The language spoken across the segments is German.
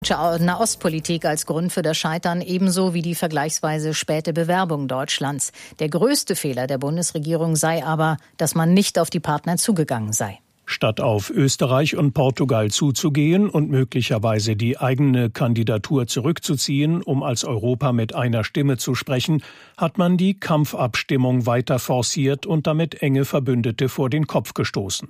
Nahostpolitik als Grund für das Scheitern, ebenso wie die vergleichsweise späte Bewerbung Deutschlands. Der größte Fehler der Bundesregierung sei aber, dass man nicht auf die Partner zugegangen sei. Statt auf Österreich und Portugal zuzugehen und möglicherweise die eigene Kandidatur zurückzuziehen, um als Europa mit einer Stimme zu sprechen, hat man die Kampfabstimmung weiter forciert und damit enge Verbündete vor den Kopf gestoßen.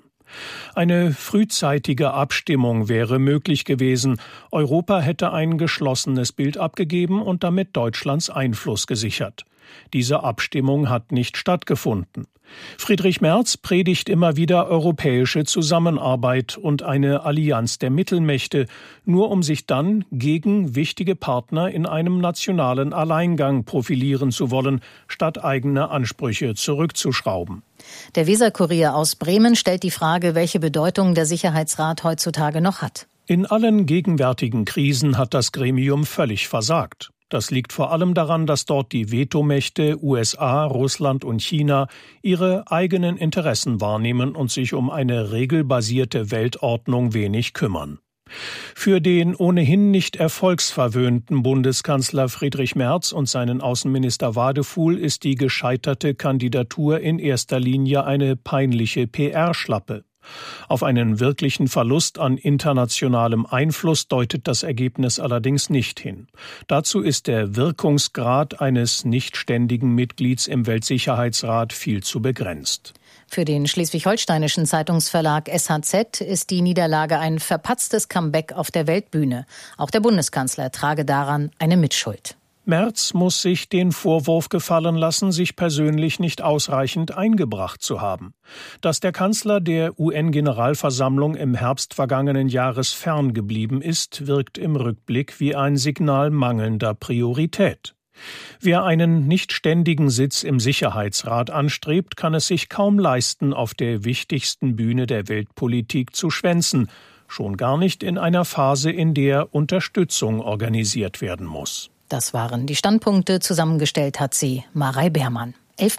Eine frühzeitige Abstimmung wäre möglich gewesen. Europa hätte ein geschlossenes Bild abgegeben und damit Deutschlands Einfluss gesichert. Diese Abstimmung hat nicht stattgefunden. Friedrich Merz predigt immer wieder europäische Zusammenarbeit und eine Allianz der Mittelmächte, nur um sich dann gegen wichtige Partner in einem nationalen Alleingang profilieren zu wollen, statt eigene Ansprüche zurückzuschrauben. Der Weser-Kurier aus Bremen stellt die Frage, welche Bedeutung der Sicherheitsrat heutzutage noch hat. In allen gegenwärtigen Krisen hat das Gremium völlig versagt. Das liegt vor allem daran, dass dort die Vetomächte USA, Russland und China ihre eigenen Interessen wahrnehmen und sich um eine regelbasierte Weltordnung wenig kümmern. Für den ohnehin nicht erfolgsverwöhnten Bundeskanzler Friedrich Merz und seinen Außenminister Wadefuhl ist die gescheiterte Kandidatur in erster Linie eine peinliche PR-Schlappe. Auf einen wirklichen Verlust an internationalem Einfluss deutet das Ergebnis allerdings nicht hin. Dazu ist der Wirkungsgrad eines nicht ständigen Mitglieds im Weltsicherheitsrat viel zu begrenzt. Für den schleswig-holsteinischen Zeitungsverlag SHZ ist die Niederlage ein verpatztes Comeback auf der Weltbühne. Auch der Bundeskanzler trage daran eine Mitschuld. Merz muss sich den Vorwurf gefallen lassen, sich persönlich nicht ausreichend eingebracht zu haben. Dass der Kanzler der UN-Generalversammlung im Herbst vergangenen Jahres ferngeblieben ist, wirkt im Rückblick wie ein Signal mangelnder Priorität. Wer einen nicht ständigen Sitz im Sicherheitsrat anstrebt, kann es sich kaum leisten, auf der wichtigsten Bühne der Weltpolitik zu schwänzen, schon gar nicht in einer Phase, in der Unterstützung organisiert werden muss. Das waren die Standpunkte. Zusammengestellt hat sie Marei Beermann.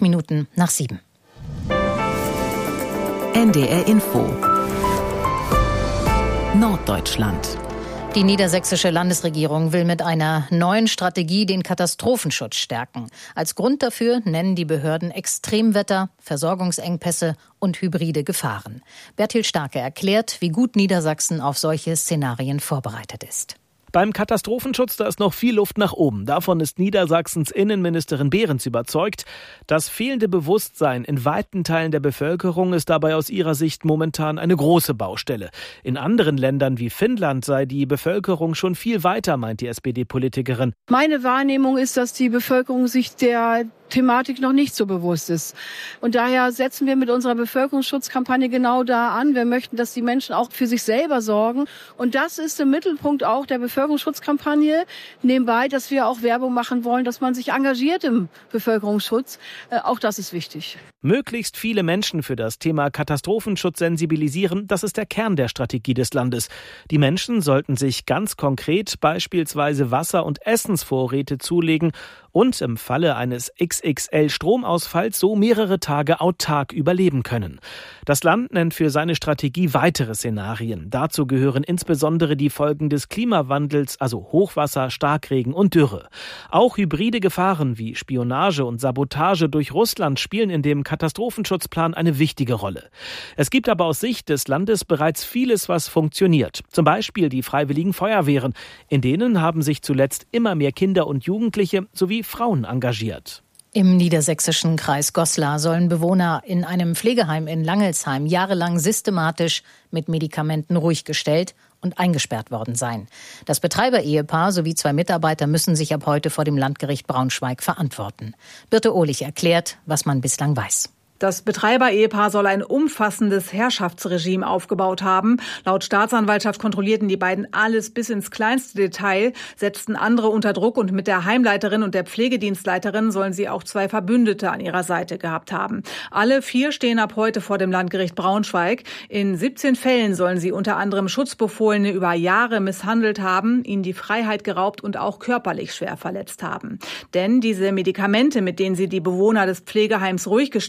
7:11. NDR Info Norddeutschland. Die niedersächsische Landesregierung will mit einer neuen Strategie den Katastrophenschutz stärken. Als Grund dafür nennen die Behörden Extremwetter, Versorgungsengpässe und hybride Gefahren. Bertil Starke erklärt, wie gut Niedersachsen auf solche Szenarien vorbereitet ist. Beim Katastrophenschutz, da ist noch viel Luft nach oben. Davon ist Niedersachsens Innenministerin Behrens überzeugt. Das fehlende Bewusstsein in weiten Teilen der Bevölkerung ist dabei aus ihrer Sicht momentan eine große Baustelle. In anderen Ländern wie Finnland sei die Bevölkerung schon viel weiter, meint die SPD-Politikerin. Meine Wahrnehmung ist, dass die Bevölkerung sich der Thematik noch nicht so bewusst ist. Und daher setzen wir mit unserer Bevölkerungsschutzkampagne genau da an. Wir möchten, dass die Menschen auch für sich selber sorgen. Und das ist im Mittelpunkt auch der Bevölkerungsschutzkampagne. Nebenbei, dass wir auch Werbung machen wollen, dass man sich engagiert im Bevölkerungsschutz. Auch das ist wichtig. Möglichst viele Menschen für das Thema Katastrophenschutz sensibilisieren, das ist der Kern der Strategie des Landes. Die Menschen sollten sich ganz konkret beispielsweise Wasser- und Essensvorräte zulegen und im Falle eines XXL-Stromausfalls so mehrere Tage autark überleben können. Das Land nennt für seine Strategie weitere Szenarien. Dazu gehören insbesondere die Folgen des Klimawandels, also Hochwasser, Starkregen und Dürre. Auch hybride Gefahren wie Spionage und Sabotage durch Russland spielen in dem Katastrophenschutzplan eine wichtige Rolle. Es gibt aber aus Sicht des Landes bereits vieles, was funktioniert. Zum Beispiel die Freiwilligen Feuerwehren. In denen haben sich zuletzt immer mehr Kinder und Jugendliche sowie Frauen engagiert. Im niedersächsischen Kreis Goslar sollen Bewohner in einem Pflegeheim in Langelsheim jahrelang systematisch mit Medikamenten ruhig gestellt und eingesperrt worden sein. Das Betreiber-Ehepaar sowie 2 Mitarbeiter müssen sich ab heute vor dem Landgericht Braunschweig verantworten. Birte Ohlich erklärt, was man bislang weiß. Das Betreiber-Ehepaar soll ein umfassendes Herrschaftsregime aufgebaut haben. Laut Staatsanwaltschaft kontrollierten die beiden alles bis ins kleinste Detail, setzten andere unter Druck und mit der Heimleiterin und der Pflegedienstleiterin sollen sie auch 2 Verbündete an ihrer Seite gehabt haben. Alle 4 stehen ab heute vor dem Landgericht Braunschweig. In 17 Fällen sollen sie unter anderem Schutzbefohlene über Jahre misshandelt haben, ihnen die Freiheit geraubt und auch körperlich schwer verletzt haben. Denn diese Medikamente, mit denen sie die Bewohner des Pflegeheims ruhig gestellt haben,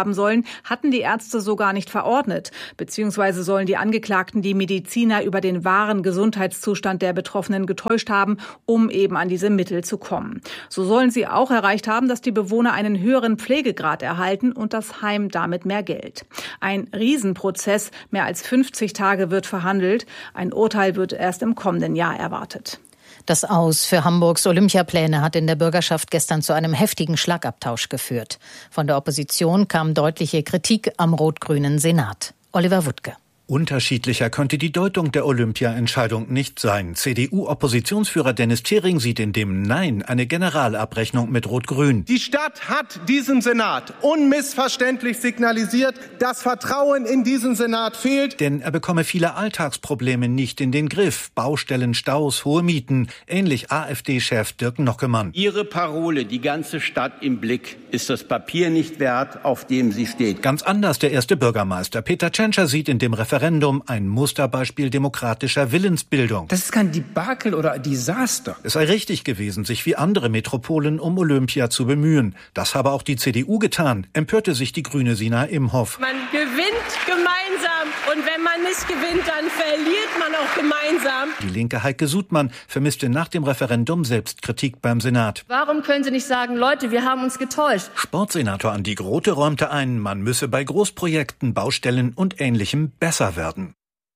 haben sollen, hatten die Ärzte so gar nicht verordnet. Beziehungsweise sollen die Angeklagten die Mediziner über den wahren Gesundheitszustand der Betroffenen getäuscht haben, um eben an diese Mittel zu kommen. So sollen sie auch erreicht haben, dass die Bewohner einen höheren Pflegegrad erhalten und das Heim damit mehr Geld. Ein Riesenprozess, mehr als 50 Tage wird verhandelt. Ein Urteil wird erst im kommenden Jahr erwartet. Das Aus für Hamburgs Olympiapläne hat in der Bürgerschaft gestern zu einem heftigen Schlagabtausch geführt. Von der Opposition kam deutliche Kritik am rot-grünen Senat. Oliver Wuttke. Unterschiedlicher könnte die Deutung der Olympia-Entscheidung nicht sein. CDU-Oppositionsführer Dennis Thering sieht in dem Nein eine Generalabrechnung mit Rot-Grün. Die Stadt hat diesem Senat unmissverständlich signalisiert, das Vertrauen in diesen Senat fehlt. Denn er bekomme viele Alltagsprobleme nicht in den Griff. Baustellen, Staus, hohe Mieten. Ähnlich AfD-Chef Dirk Nockemann. Ihre Parole, die ganze Stadt im Blick, ist das Papier nicht wert, auf dem sie steht. Ganz anders der erste Bürgermeister. Peter Tschentscher sieht in dem Referendum ein Musterbeispiel demokratischer Willensbildung. Das ist kein Debakel oder Desaster. Es sei richtig gewesen, sich wie andere Metropolen um Olympia zu bemühen. Das habe auch die CDU getan, empörte sich die grüne Sina Imhoff. Man gewinnt gemeinsam und wenn man nicht gewinnt, dann verliert man auch gemeinsam. Die linke Heike Sudmann vermisste nach dem Referendum Selbstkritik beim Senat. Warum können Sie nicht sagen, Leute, wir haben uns getäuscht? Sportsenator Andi Grote räumte ein, man müsse bei Großprojekten, Baustellen und Ähnlichem besser werden.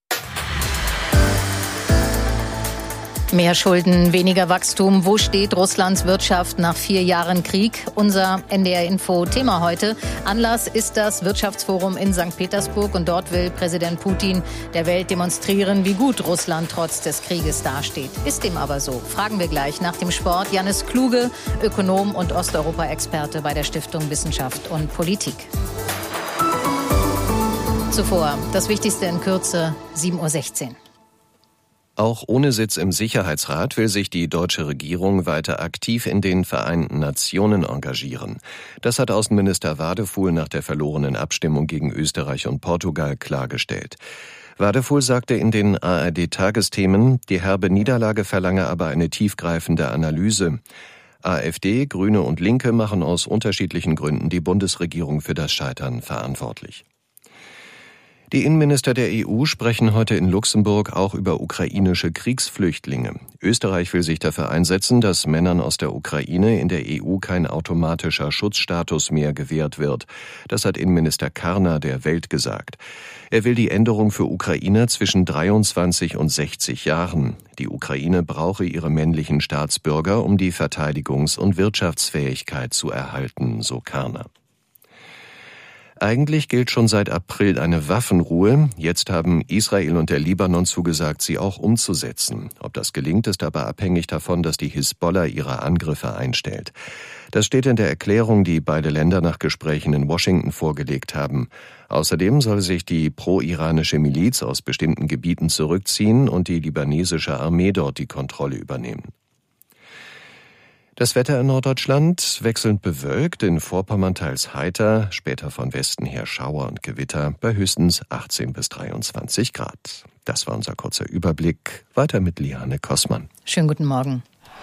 Mehr Schulden, weniger Wachstum. Wo steht Russlands Wirtschaft nach 4 Jahren Krieg? Unser NDR-Info-Thema heute. Anlass ist das Wirtschaftsforum in St. Petersburg und dort will Präsident Putin der Welt demonstrieren, wie gut Russland trotz des Krieges dasteht. Ist dem aber so? Fragen wir gleich nach dem Sport. Jannis Kluge, Ökonom und Osteuropa-Experte bei der Stiftung Wissenschaft und Politik. Zuvor das Wichtigste in Kürze, 7:16 Uhr. Auch ohne Sitz im Sicherheitsrat will sich die deutsche Regierung weiter aktiv in den Vereinten Nationen engagieren. Das hat Außenminister Wadefuhl nach der verlorenen Abstimmung gegen Österreich und Portugal klargestellt. Wadefuhl sagte in den ARD-Tagesthemen, die herbe Niederlage verlange aber eine tiefgreifende Analyse. AfD, Grüne und Linke machen aus unterschiedlichen Gründen die Bundesregierung für das Scheitern verantwortlich. Die Innenminister der EU sprechen heute in Luxemburg auch über ukrainische Kriegsflüchtlinge. Österreich will sich dafür einsetzen, dass Männern aus der Ukraine in der EU kein automatischer Schutzstatus mehr gewährt wird. Das hat Innenminister Karner der Welt gesagt. Er will die Änderung für Ukrainer zwischen 23 und 60 Jahren. Die Ukraine brauche ihre männlichen Staatsbürger, um die Verteidigungs- und Wirtschaftsfähigkeit zu erhalten, so Karner. Eigentlich gilt schon seit April eine Waffenruhe. Jetzt haben Israel und der Libanon zugesagt, sie auch umzusetzen. Ob das gelingt, ist aber abhängig davon, dass die Hisbollah ihre Angriffe einstellt. Das steht in der Erklärung, die beide Länder nach Gesprächen in Washington vorgelegt haben. Außerdem soll sich die pro-iranische Miliz aus bestimmten Gebieten zurückziehen und die libanesische Armee dort die Kontrolle übernehmen. Das Wetter in Norddeutschland wechselnd bewölkt, in Vorpommern teils heiter, später von Westen her Schauer und Gewitter bei höchstens 18 bis 23 Grad. Das war unser kurzer Überblick. Weiter mit Liane Kossmann. Schönen guten Morgen.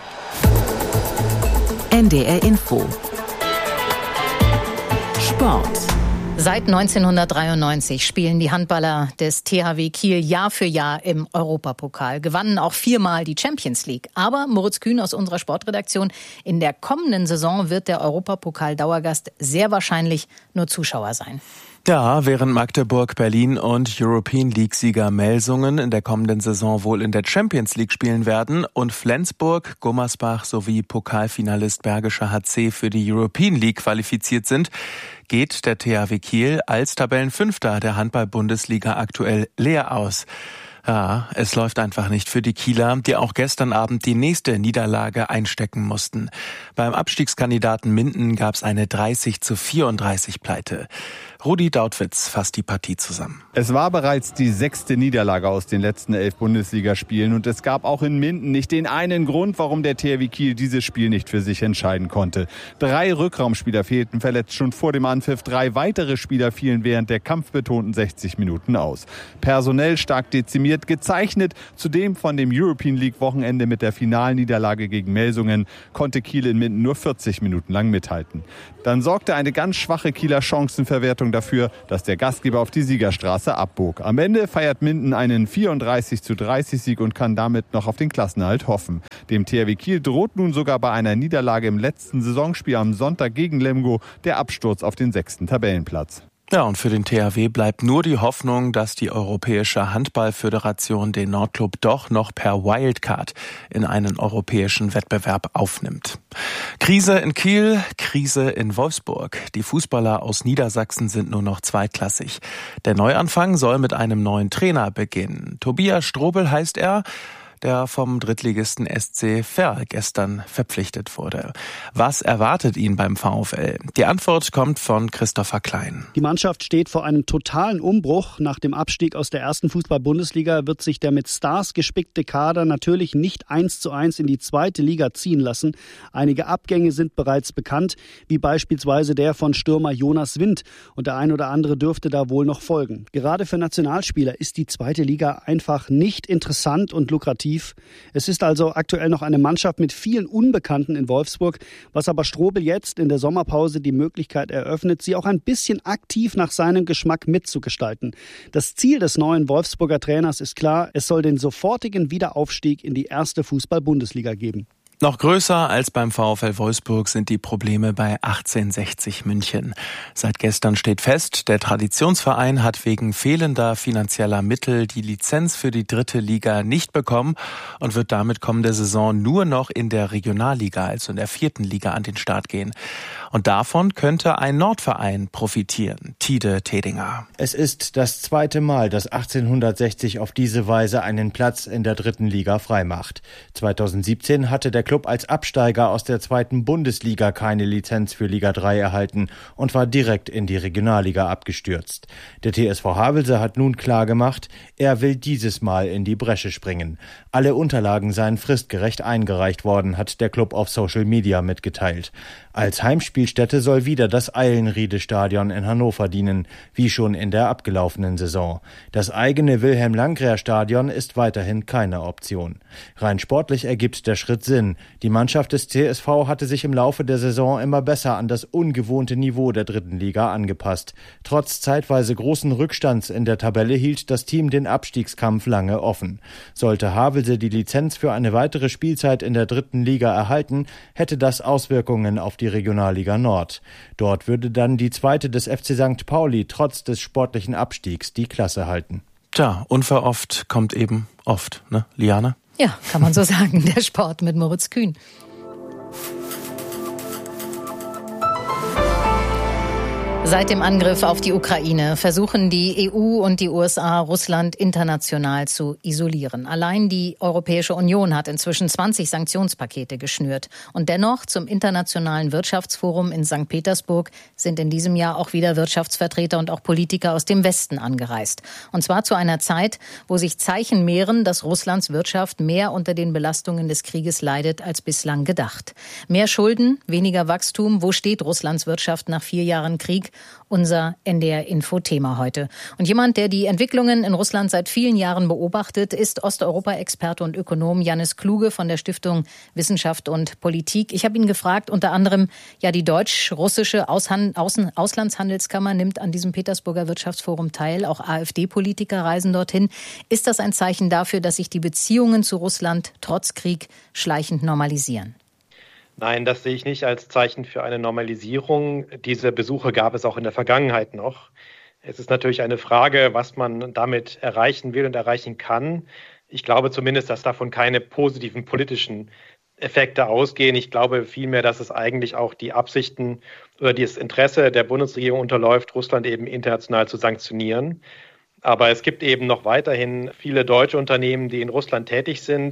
NDR Info. Sport. Seit 1993 spielen die Handballer des THW Kiel Jahr für Jahr im Europapokal, gewannen auch 4-mal die Champions League. Aber Moritz Kühn aus unserer Sportredaktion, in der kommenden Saison wird der Europapokal-Dauergast sehr wahrscheinlich nur Zuschauer sein. Ja, während Magdeburg, Berlin und European League-Sieger Melsungen in der kommenden Saison wohl in der Champions League spielen werden und Flensburg, Gummersbach sowie Pokalfinalist Bergischer HC für die European League qualifiziert sind, geht der THW Kiel als Tabellenfünfter der Handball-Bundesliga aktuell leer aus. Ja, es läuft einfach nicht für die Kieler, die auch gestern Abend die nächste Niederlage einstecken mussten. Beim Abstiegskandidaten Minden gab es eine 30:34 Pleite. Rudi Dautwitz fasst die Partie zusammen. Es war bereits die 6. Niederlage aus den letzten 11 Bundesligaspielen und es gab auch in Minden nicht den einen Grund, warum der THW Kiel dieses Spiel nicht für sich entscheiden konnte. 3 Rückraumspieler fehlten verletzt schon vor dem Anpfiff, 3 weitere Spieler fielen während der kampfbetonten 60 Minuten aus. Personell stark dezimiert, gezeichnet zudem von dem European League Wochenende mit der Finalniederlage gegen Melsungen, konnte Kiel in Minden nur 40 Minuten lang mithalten. Dann sorgte eine ganz schwache Kieler Chancenverwertung dafür, dass der Gastgeber auf die Siegerstraße abbog. Am Ende feiert Minden einen 34:30 Sieg und kann damit noch auf den Klassenerhalt hoffen. Dem THW Kiel droht nun sogar bei einer Niederlage im letzten Saisonspiel am Sonntag gegen Lemgo der Absturz auf den 6. Tabellenplatz. Ja, und für den THW bleibt nur die Hoffnung, dass die Europäische Handballföderation den Nordclub doch noch per Wildcard in einen europäischen Wettbewerb aufnimmt. Krise in Kiel, Krise in Wolfsburg. Die Fußballer aus Niedersachsen sind nur noch zweitklassig. Der Neuanfang soll mit einem neuen Trainer beginnen. Tobias Strobel heißt er, der vom Drittligisten SC Verl gestern verpflichtet wurde. Was erwartet ihn beim VfL? Die Antwort kommt von Christopher Klein. Die Mannschaft steht vor einem totalen Umbruch. Nach dem Abstieg aus der ersten Fußball-Bundesliga wird sich der mit Stars gespickte Kader natürlich nicht 1:1 in die zweite Liga ziehen lassen. Einige Abgänge sind bereits bekannt, wie beispielsweise der von Stürmer Jonas Wind. Und der ein oder andere dürfte da wohl noch folgen. Gerade für Nationalspieler ist die zweite Liga einfach nicht interessant und lukrativ. Es ist also aktuell noch eine Mannschaft mit vielen Unbekannten in Wolfsburg, was aber Strobel jetzt in der Sommerpause die Möglichkeit eröffnet, sie auch ein bisschen aktiv nach seinem Geschmack mitzugestalten. Das Ziel des neuen Wolfsburger Trainers ist klar, es soll den sofortigen Wiederaufstieg in die erste Fußball-Bundesliga geben. Noch größer als beim VfL Wolfsburg sind die Probleme bei 1860 München. Seit gestern steht fest, der Traditionsverein hat wegen fehlender finanzieller Mittel die Lizenz für die 3. Liga nicht bekommen und wird damit kommende Saison nur noch in der Regionalliga, also in der 4. Liga, an den Start gehen. Und davon könnte ein Nordverein profitieren. Tide Tedinger. Es ist das 2. Mal, dass 1860 auf diese Weise einen Platz in der 3. Liga freimacht. 2017 hatte der Klub als Absteiger aus der 2. Bundesliga keine Lizenz für Liga 3 erhalten und war direkt in die Regionalliga abgestürzt. Der TSV Havelse hat nun klargemacht, er will dieses Mal in die Bresche springen. Alle Unterlagen seien fristgerecht eingereicht worden, hat der Klub auf Social Media mitgeteilt. Als Heimspielstätte soll wieder das Eilenriede-Stadion in Hannover dienen, wie schon in der abgelaufenen Saison. Das eigene Wilhelm-Langkräher-Stadion ist weiterhin keine Option. Rein sportlich ergibt der Schritt Sinn. Die Mannschaft des TSV hatte sich im Laufe der Saison immer besser an das ungewohnte Niveau der 3. Liga angepasst. Trotz zeitweise großen Rückstands in der Tabelle hielt das Team den Abstiegskampf lange offen. Sollte Havelse die Lizenz für eine weitere Spielzeit in der 3. Liga erhalten, hätte das Auswirkungen auf die Regionalliga Nord. Dort würde dann die 2. des FC St. Pauli trotz des sportlichen Abstiegs die Klasse halten. Tja, unverhofft kommt eben oft, ne, Liane? Ja, kann man so sagen, der Sport mit Moritz Kühn. Seit dem Angriff auf die Ukraine versuchen die EU und die USA, Russland international zu isolieren. Allein die Europäische Union hat inzwischen 20 Sanktionspakete geschnürt. Und dennoch zum Internationalen Wirtschaftsforum in St. Petersburg sind in diesem Jahr auch wieder Wirtschaftsvertreter und auch Politiker aus dem Westen angereist. Und zwar zu einer Zeit, wo sich Zeichen mehren, dass Russlands Wirtschaft mehr unter den Belastungen des Krieges leidet als bislang gedacht. Mehr Schulden, weniger Wachstum. Wo steht Russlands Wirtschaft nach 4 Jahren Krieg? Unser NDR-Info-Thema heute. Und jemand, der die Entwicklungen in Russland seit vielen Jahren beobachtet, ist Osteuropa-Experte und Ökonom Jannis Kluge von der Stiftung Wissenschaft und Politik. Ich habe ihn gefragt, unter anderem, ja, die deutsch-russische Auslandshandelskammer nimmt an diesem Petersburger Wirtschaftsforum teil. Auch AfD-Politiker reisen dorthin. Ist das ein Zeichen dafür, dass sich die Beziehungen zu Russland trotz Krieg schleichend normalisieren? Nein, das sehe ich nicht als Zeichen für eine Normalisierung. Diese Besuche gab es auch in der Vergangenheit noch. Es ist natürlich eine Frage, was man damit erreichen will und erreichen kann. Ich glaube zumindest, dass davon keine positiven politischen Effekte ausgehen. Ich glaube vielmehr, dass es eigentlich auch die Absichten oder das Interesse der Bundesregierung unterläuft, Russland eben international zu sanktionieren. Aber es gibt eben noch weiterhin viele deutsche Unternehmen, die in Russland tätig sind.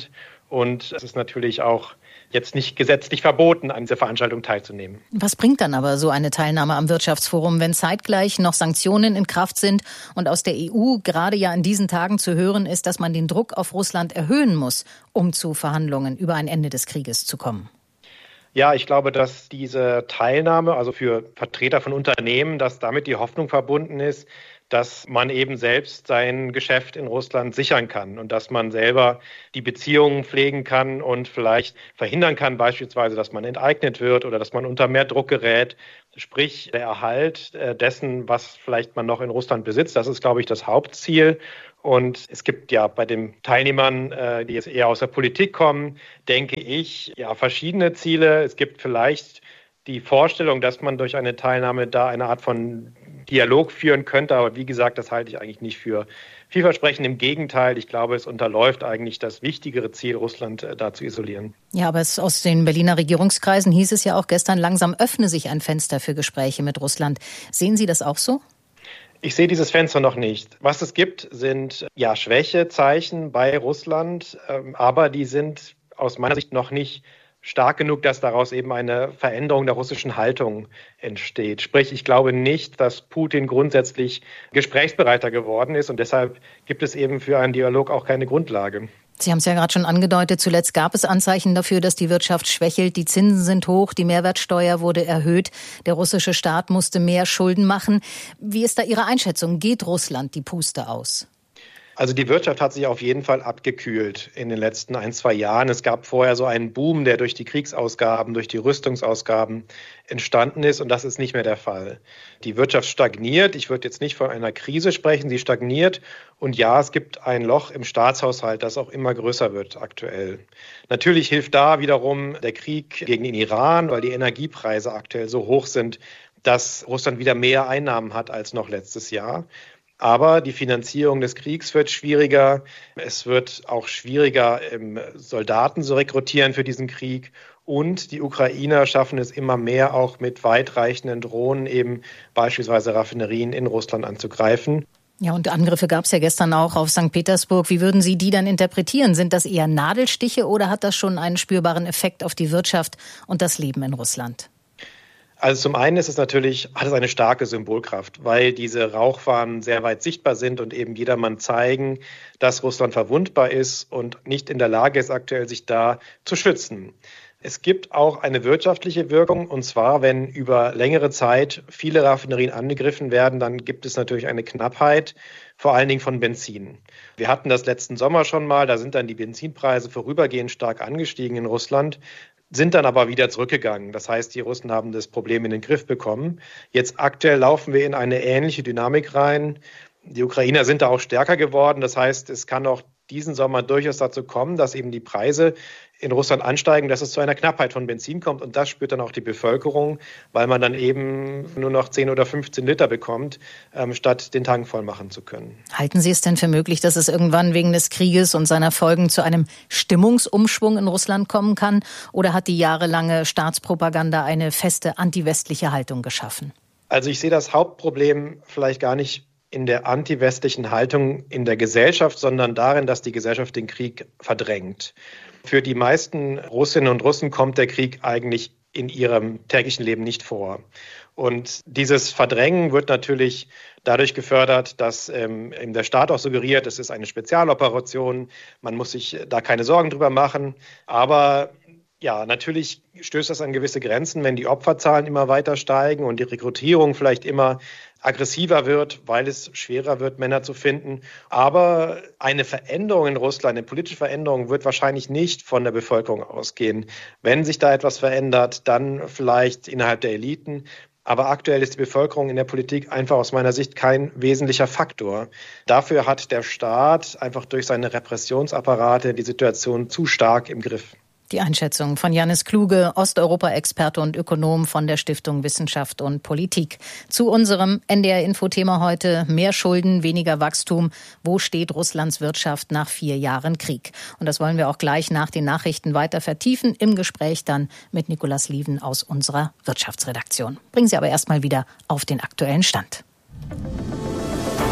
Und es ist natürlich auch jetzt nicht gesetzlich verboten, an dieser Veranstaltung teilzunehmen. Was bringt dann aber so eine Teilnahme am Wirtschaftsforum, wenn zeitgleich noch Sanktionen in Kraft sind und aus der EU gerade ja in diesen Tagen zu hören ist, dass man den Druck auf Russland erhöhen muss, um zu Verhandlungen über ein Ende des Krieges zu kommen? Ja, ich glaube, dass diese Teilnahme, also für Vertreter von Unternehmen, dass damit die Hoffnung verbunden ist, dass man eben selbst sein Geschäft in Russland sichern kann und dass man selber die Beziehungen pflegen kann und vielleicht verhindern kann, beispielsweise, dass man enteignet wird oder dass man unter mehr Druck gerät. Sprich, der Erhalt dessen, was vielleicht man noch in Russland besitzt, das ist, glaube ich, das Hauptziel. Und es gibt ja bei den Teilnehmern, die jetzt eher aus der Politik kommen, denke ich, ja, verschiedene Ziele. Es gibt vielleicht die Vorstellung, dass man durch eine Teilnahme da eine Art von Dialog führen könnte. Aber wie gesagt, das halte ich eigentlich nicht für vielversprechend. Im Gegenteil, ich glaube, es unterläuft eigentlich das wichtigere Ziel, Russland da zu isolieren. Ja, aber aus den Berliner Regierungskreisen hieß es ja auch gestern, langsam öffne sich ein Fenster für Gespräche mit Russland. Sehen Sie das auch so? Ich sehe dieses Fenster noch nicht. Was es gibt, sind ja Schwächezeichen bei Russland, aber die sind aus meiner Sicht noch nicht stark genug, dass daraus eben eine Veränderung der russischen Haltung entsteht. Sprich, ich glaube nicht, dass Putin grundsätzlich gesprächsbereiter geworden ist und deshalb gibt es eben für einen Dialog auch keine Grundlage. Sie haben es ja gerade schon angedeutet, zuletzt gab es Anzeichen dafür, dass die Wirtschaft schwächelt. Die Zinsen sind hoch, die Mehrwertsteuer wurde erhöht, der russische Staat musste mehr Schulden machen. Wie ist da Ihre Einschätzung? Geht Russland die Puste aus? Also die Wirtschaft hat sich auf jeden Fall abgekühlt in den letzten 1-2 Jahren. Es gab vorher so einen Boom, der durch die Kriegsausgaben, durch die Rüstungsausgaben entstanden ist und das ist nicht mehr der Fall. Die Wirtschaft stagniert. Ich würde jetzt nicht von einer Krise sprechen, sie stagniert. Und ja, es gibt ein Loch im Staatshaushalt, das auch immer größer wird aktuell. Natürlich hilft da wiederum der Krieg gegen den Iran, weil die Energiepreise aktuell so hoch sind, dass Russland wieder mehr Einnahmen hat als noch letztes Jahr. Aber die Finanzierung des Kriegs wird schwieriger. Es wird auch schwieriger, Soldaten zu rekrutieren für diesen Krieg. Und die Ukrainer schaffen es immer mehr, auch mit weitreichenden Drohnen eben beispielsweise Raffinerien in Russland anzugreifen. Ja, und Angriffe gab es ja gestern auch auf St. Petersburg. Wie würden Sie die dann interpretieren? Sind das eher Nadelstiche oder hat das schon einen spürbaren Effekt auf die Wirtschaft und das Leben in Russland? Also zum einen ist es natürlich, hat es eine starke Symbolkraft, weil diese Rauchfahnen sehr weit sichtbar sind und eben jedermann zeigen, dass Russland verwundbar ist und nicht in der Lage ist, aktuell sich da zu schützen. Es gibt auch eine wirtschaftliche Wirkung, und zwar, wenn über längere Zeit viele Raffinerien angegriffen werden, dann gibt es natürlich eine Knappheit, vor allen Dingen von Benzin. Wir hatten das letzten Sommer schon mal, da sind dann die Benzinpreise vorübergehend stark angestiegen in Russland, sind dann aber wieder zurückgegangen. Das heißt, die Russen haben das Problem in den Griff bekommen. Jetzt aktuell laufen wir in eine ähnliche Dynamik rein. Die Ukrainer sind da auch stärker geworden. Das heißt, es kann auch diesen Sommer durchaus dazu kommen, dass eben die Preise in Russland ansteigen, dass es zu einer Knappheit von Benzin kommt. Und das spürt dann auch die Bevölkerung, weil man dann eben nur noch 10 oder 15 Liter bekommt, statt den Tank voll machen zu können. Halten Sie es denn für möglich, dass es irgendwann wegen des Krieges und seiner Folgen zu einem Stimmungsumschwung in Russland kommen kann? Oder hat die jahrelange Staatspropaganda eine feste antiwestliche Haltung geschaffen? Also ich sehe das Hauptproblem vielleicht gar nicht in der antiwestlichen Haltung in der Gesellschaft, sondern darin, dass die Gesellschaft den Krieg verdrängt. Für die meisten Russinnen und Russen kommt der Krieg eigentlich in ihrem täglichen Leben nicht vor. Und dieses Verdrängen wird natürlich dadurch gefördert, dass der Staat auch suggeriert, es ist eine Spezialoperation, man muss sich da keine Sorgen drüber machen. Aber ja, natürlich stößt das an gewisse Grenzen, wenn die Opferzahlen immer weiter steigen und die Rekrutierung vielleicht immer aggressiver wird, weil es schwerer wird, Männer zu finden. Aber eine Veränderung in Russland, eine politische Veränderung, wird wahrscheinlich nicht von der Bevölkerung ausgehen. Wenn sich da etwas verändert, dann vielleicht innerhalb der Eliten. Aber aktuell ist die Bevölkerung in der Politik einfach aus meiner Sicht kein wesentlicher Faktor. Dafür hat der Staat einfach durch seine Repressionsapparate die Situation zu stark im Griff. Die Einschätzung von Janis Kluge, Osteuropa-Experte und Ökonom von der Stiftung Wissenschaft und Politik. Zu unserem NDR-Info-Thema heute: mehr Schulden, weniger Wachstum. Wo steht Russlands Wirtschaft nach 4 Jahren Krieg? Und das wollen wir auch gleich nach den Nachrichten weiter vertiefen, im Gespräch dann mit Nikolaus Lieven aus unserer Wirtschaftsredaktion. Bringen Sie aber erstmal wieder auf den aktuellen Stand.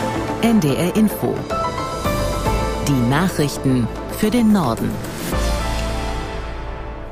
NDR Info. Die Nachrichten für den Norden.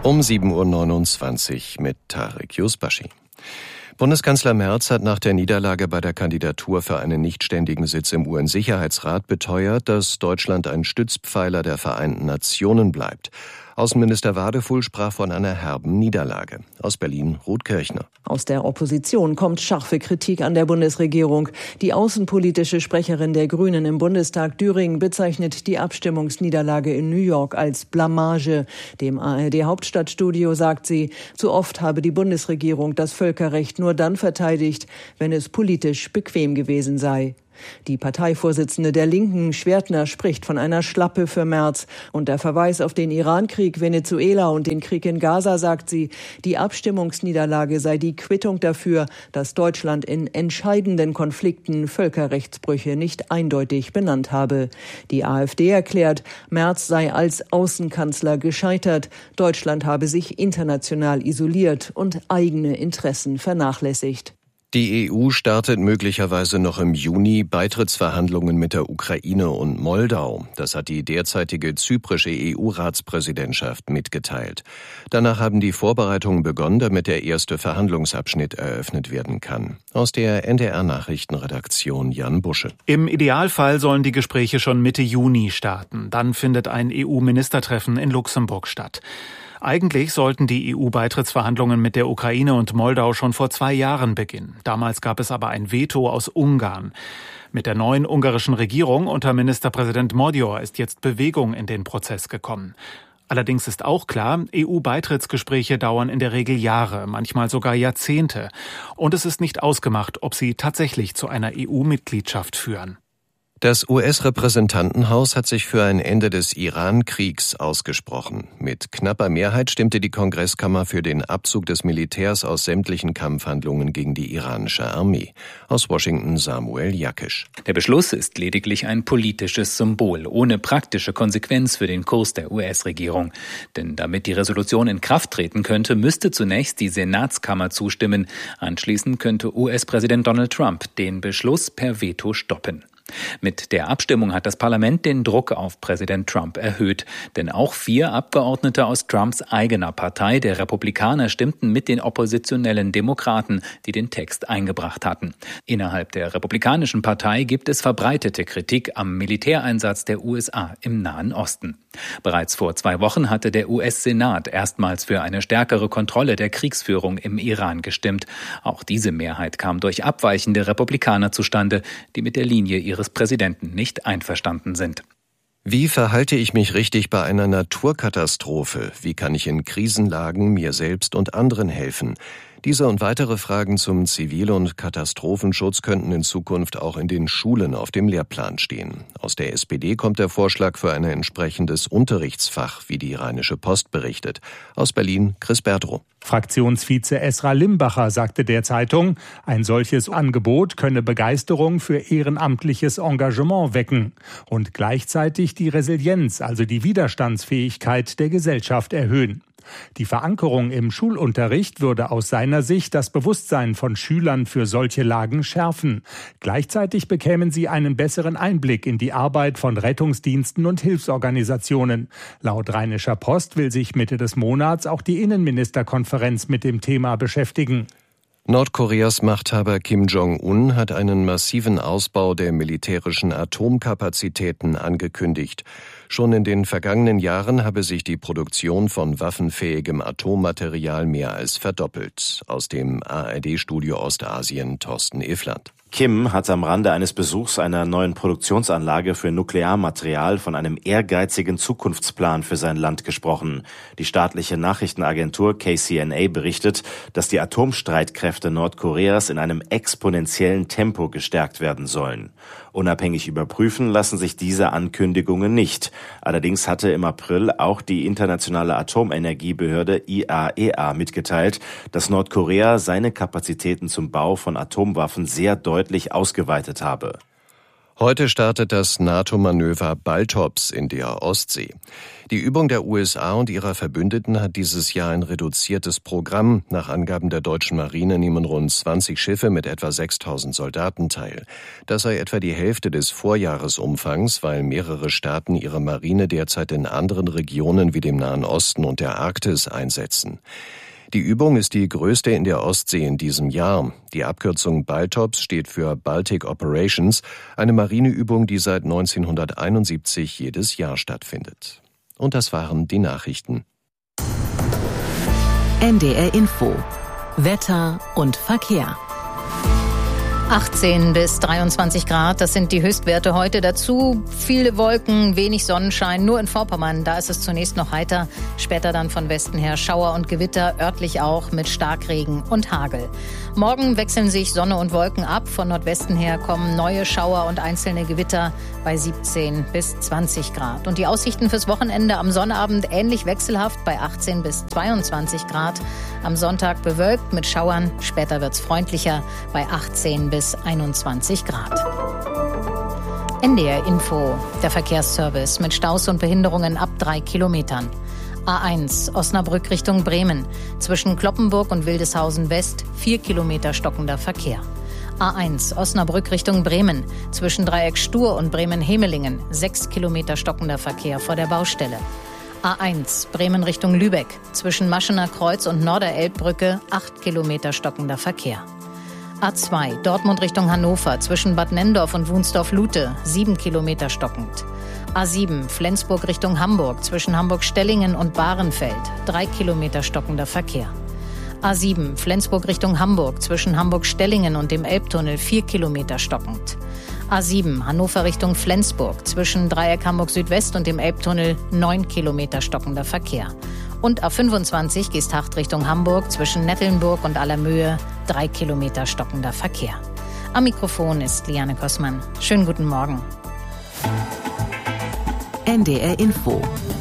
Um 7.29 Uhr mit Tarek Yusbashi. Bundeskanzler Merz hat nach der Niederlage bei der Kandidatur für einen nichtständigen Sitz im UN-Sicherheitsrat beteuert, dass Deutschland ein Stützpfeiler der Vereinten Nationen bleibt. Außenminister Wadefuhl sprach von einer herben Niederlage. Aus Berlin, Ruth Kirchner. Aus der Opposition kommt scharfe Kritik an der Bundesregierung. Die außenpolitische Sprecherin der Grünen im Bundestag, Düring, bezeichnet die Abstimmungsniederlage in New York als Blamage. Dem ARD-Hauptstadtstudio sagt sie, zu oft habe die Bundesregierung das Völkerrecht nur dann verteidigt, wenn es politisch bequem gewesen sei. Die Parteivorsitzende der Linken, Schwertner, spricht von einer Schlappe für Merz. Und der Verweis auf den Irankrieg, Venezuela und den Krieg in Gaza, sagt sie, die Abstimmungsniederlage sei die Quittung dafür, dass Deutschland in entscheidenden Konflikten Völkerrechtsbrüche nicht eindeutig benannt habe. Die AfD erklärt, Merz sei als Außenkanzler gescheitert. Deutschland habe sich international isoliert und eigene Interessen vernachlässigt. Die EU startet möglicherweise noch im Juni Beitrittsverhandlungen mit der Ukraine und Moldau. Das hat die derzeitige zyprische EU-Ratspräsidentschaft mitgeteilt. Danach haben die Vorbereitungen begonnen, damit der erste Verhandlungsabschnitt eröffnet werden kann. Aus der NDR-Nachrichtenredaktion Jan Busche. Im Idealfall sollen die Gespräche schon Mitte Juni starten. Dann findet ein EU-Ministertreffen in Luxemburg statt. Eigentlich sollten die EU-Beitrittsverhandlungen mit der Ukraine und Moldau schon vor 2 Jahren beginnen. Damals gab es aber ein Veto aus Ungarn. Mit der neuen ungarischen Regierung unter Ministerpräsident Magyar ist jetzt Bewegung in den Prozess gekommen. Allerdings ist auch klar, EU-Beitrittsgespräche dauern in der Regel Jahre, manchmal sogar Jahrzehnte. Und es ist nicht ausgemacht, ob sie tatsächlich zu einer EU-Mitgliedschaft führen. Das US-Repräsentantenhaus hat sich für ein Ende des Iran-Kriegs ausgesprochen. Mit knapper Mehrheit stimmte die Kongresskammer für den Abzug des Militärs aus sämtlichen Kampfhandlungen gegen die iranische Armee. Aus Washington Samuel Jakisch. Der Beschluss ist lediglich ein politisches Symbol, ohne praktische Konsequenz für den Kurs der US-Regierung. Denn damit die Resolution in Kraft treten könnte, müsste zunächst die Senatskammer zustimmen. Anschließend könnte US-Präsident Donald Trump den Beschluss per Veto stoppen. Mit der Abstimmung hat das Parlament den Druck auf Präsident Trump erhöht. Denn auch 4 Abgeordnete aus Trumps eigener Partei, der Republikaner, stimmten mit den oppositionellen Demokraten, die den Text eingebracht hatten. Innerhalb der Republikanischen Partei gibt es verbreitete Kritik am Militäreinsatz der USA im Nahen Osten. Bereits vor 2 Wochen hatte der US-Senat erstmals für eine stärkere Kontrolle der Kriegsführung im Iran gestimmt. Auch diese Mehrheit kam durch abweichende Republikaner zustande, die mit der Linie ihres Präsidenten nicht einverstanden sind. Wie verhalte ich mich richtig bei einer Naturkatastrophe? Wie kann ich in Krisenlagen mir selbst und anderen helfen? Diese und weitere Fragen zum Zivil- und Katastrophenschutz könnten in Zukunft auch in den Schulen auf dem Lehrplan stehen. Aus der SPD kommt der Vorschlag für ein entsprechendes Unterrichtsfach, wie die Rheinische Post berichtet. Aus Berlin Chris Berdrow. Fraktionsvize Esra Limbacher sagte der Zeitung, ein solches Angebot könne Begeisterung für ehrenamtliches Engagement wecken und gleichzeitig die Resilienz, also die Widerstandsfähigkeit der Gesellschaft erhöhen. Die Verankerung im Schulunterricht würde aus seiner Sicht das Bewusstsein von Schülern für solche Lagen schärfen. Gleichzeitig bekämen sie einen besseren Einblick in die Arbeit von Rettungsdiensten und Hilfsorganisationen. Laut Rheinischer Post will sich Mitte des Monats auch die Innenministerkonferenz mit dem Thema beschäftigen. Nordkoreas Machthaber Kim Jong-un hat einen massiven Ausbau der militärischen Atomkapazitäten angekündigt. Schon in den vergangenen Jahren habe sich die Produktion von waffenfähigem Atommaterial mehr als verdoppelt. Aus dem ARD-Studio Ostasien Thorsten Iffland. Kim hat am Rande eines Besuchs einer neuen Produktionsanlage für Nuklearmaterial von einem ehrgeizigen Zukunftsplan für sein Land gesprochen. Die staatliche Nachrichtenagentur KCNA berichtet, dass die Atomstreitkräfte Nordkoreas in einem exponentiellen Tempo gestärkt werden sollen. Unabhängig überprüfen lassen sich diese Ankündigungen nicht. Allerdings hatte im April auch die internationale Atomenergiebehörde IAEA mitgeteilt, dass Nordkorea seine Kapazitäten zum Bau von Atomwaffen sehr deutlich ausgeweitet habe. Heute startet das NATO-Manöver Baltops in der Ostsee. Die Übung der USA und ihrer Verbündeten hat dieses Jahr ein reduziertes Programm. Nach Angaben der deutschen Marine nehmen rund 20 Schiffe mit etwa 6.000 Soldaten teil. Das sei etwa die Hälfte des Vorjahresumfangs, weil mehrere Staaten ihre Marine derzeit in anderen Regionen wie dem Nahen Osten und der Arktis einsetzen. Die Übung ist die größte in der Ostsee in diesem Jahr. Die Abkürzung Baltops steht für Baltic Operations, eine Marineübung, die seit 1971 jedes Jahr stattfindet. Und das waren die Nachrichten. NDR Info. Wetter und Verkehr. 18 bis 23 Grad, das sind die Höchstwerte heute. Dazu viele Wolken, wenig Sonnenschein, nur in Vorpommern, da ist es zunächst noch heiter. Später dann von Westen her Schauer und Gewitter, örtlich auch mit Starkregen und Hagel. Morgen wechseln sich Sonne und Wolken ab. Von Nordwesten her kommen neue Schauer und einzelne Gewitter bei 17 bis 20 Grad. Und die Aussichten fürs Wochenende am Sonnabend ähnlich wechselhaft bei 18 bis 22 Grad. Am Sonntag bewölkt mit Schauern, später wird's freundlicher bei 18 bis 21 Grad. NDR Info, der Verkehrsservice mit Staus und Behinderungen ab 3 Kilometern. A1 Osnabrück Richtung Bremen. Zwischen Kloppenburg und Wildeshausen West 4 Kilometer stockender Verkehr. A1 Osnabrück Richtung Bremen. Zwischen Dreieck Stur und Bremen-Hemelingen 6 Kilometer stockender Verkehr vor der Baustelle. A1 Bremen Richtung Lübeck. Zwischen Maschener Kreuz und Norderelbbrücke 8 Kilometer stockender Verkehr. A2 Dortmund Richtung Hannover. Zwischen Bad Nendorf und Wunsdorf-Lute 7 Kilometer stockend. A7 Flensburg Richtung Hamburg. Zwischen Hamburg-Stellingen und Bahrenfeld 3 Kilometer stockender Verkehr. A7 Flensburg Richtung Hamburg. Zwischen Hamburg-Stellingen und dem Elbtunnel 4 Kilometer stockend. A7 Hannover Richtung Flensburg. Zwischen Dreieck Hamburg Südwest und dem Elbtunnel 9 Kilometer stockender Verkehr. Und A25 Geesthacht Richtung Hamburg. Zwischen Nettelnburg und Allermöhe 3 Kilometer stockender Verkehr. Am Mikrofon ist Liane Kossmann. Schönen guten Morgen. NDR Info.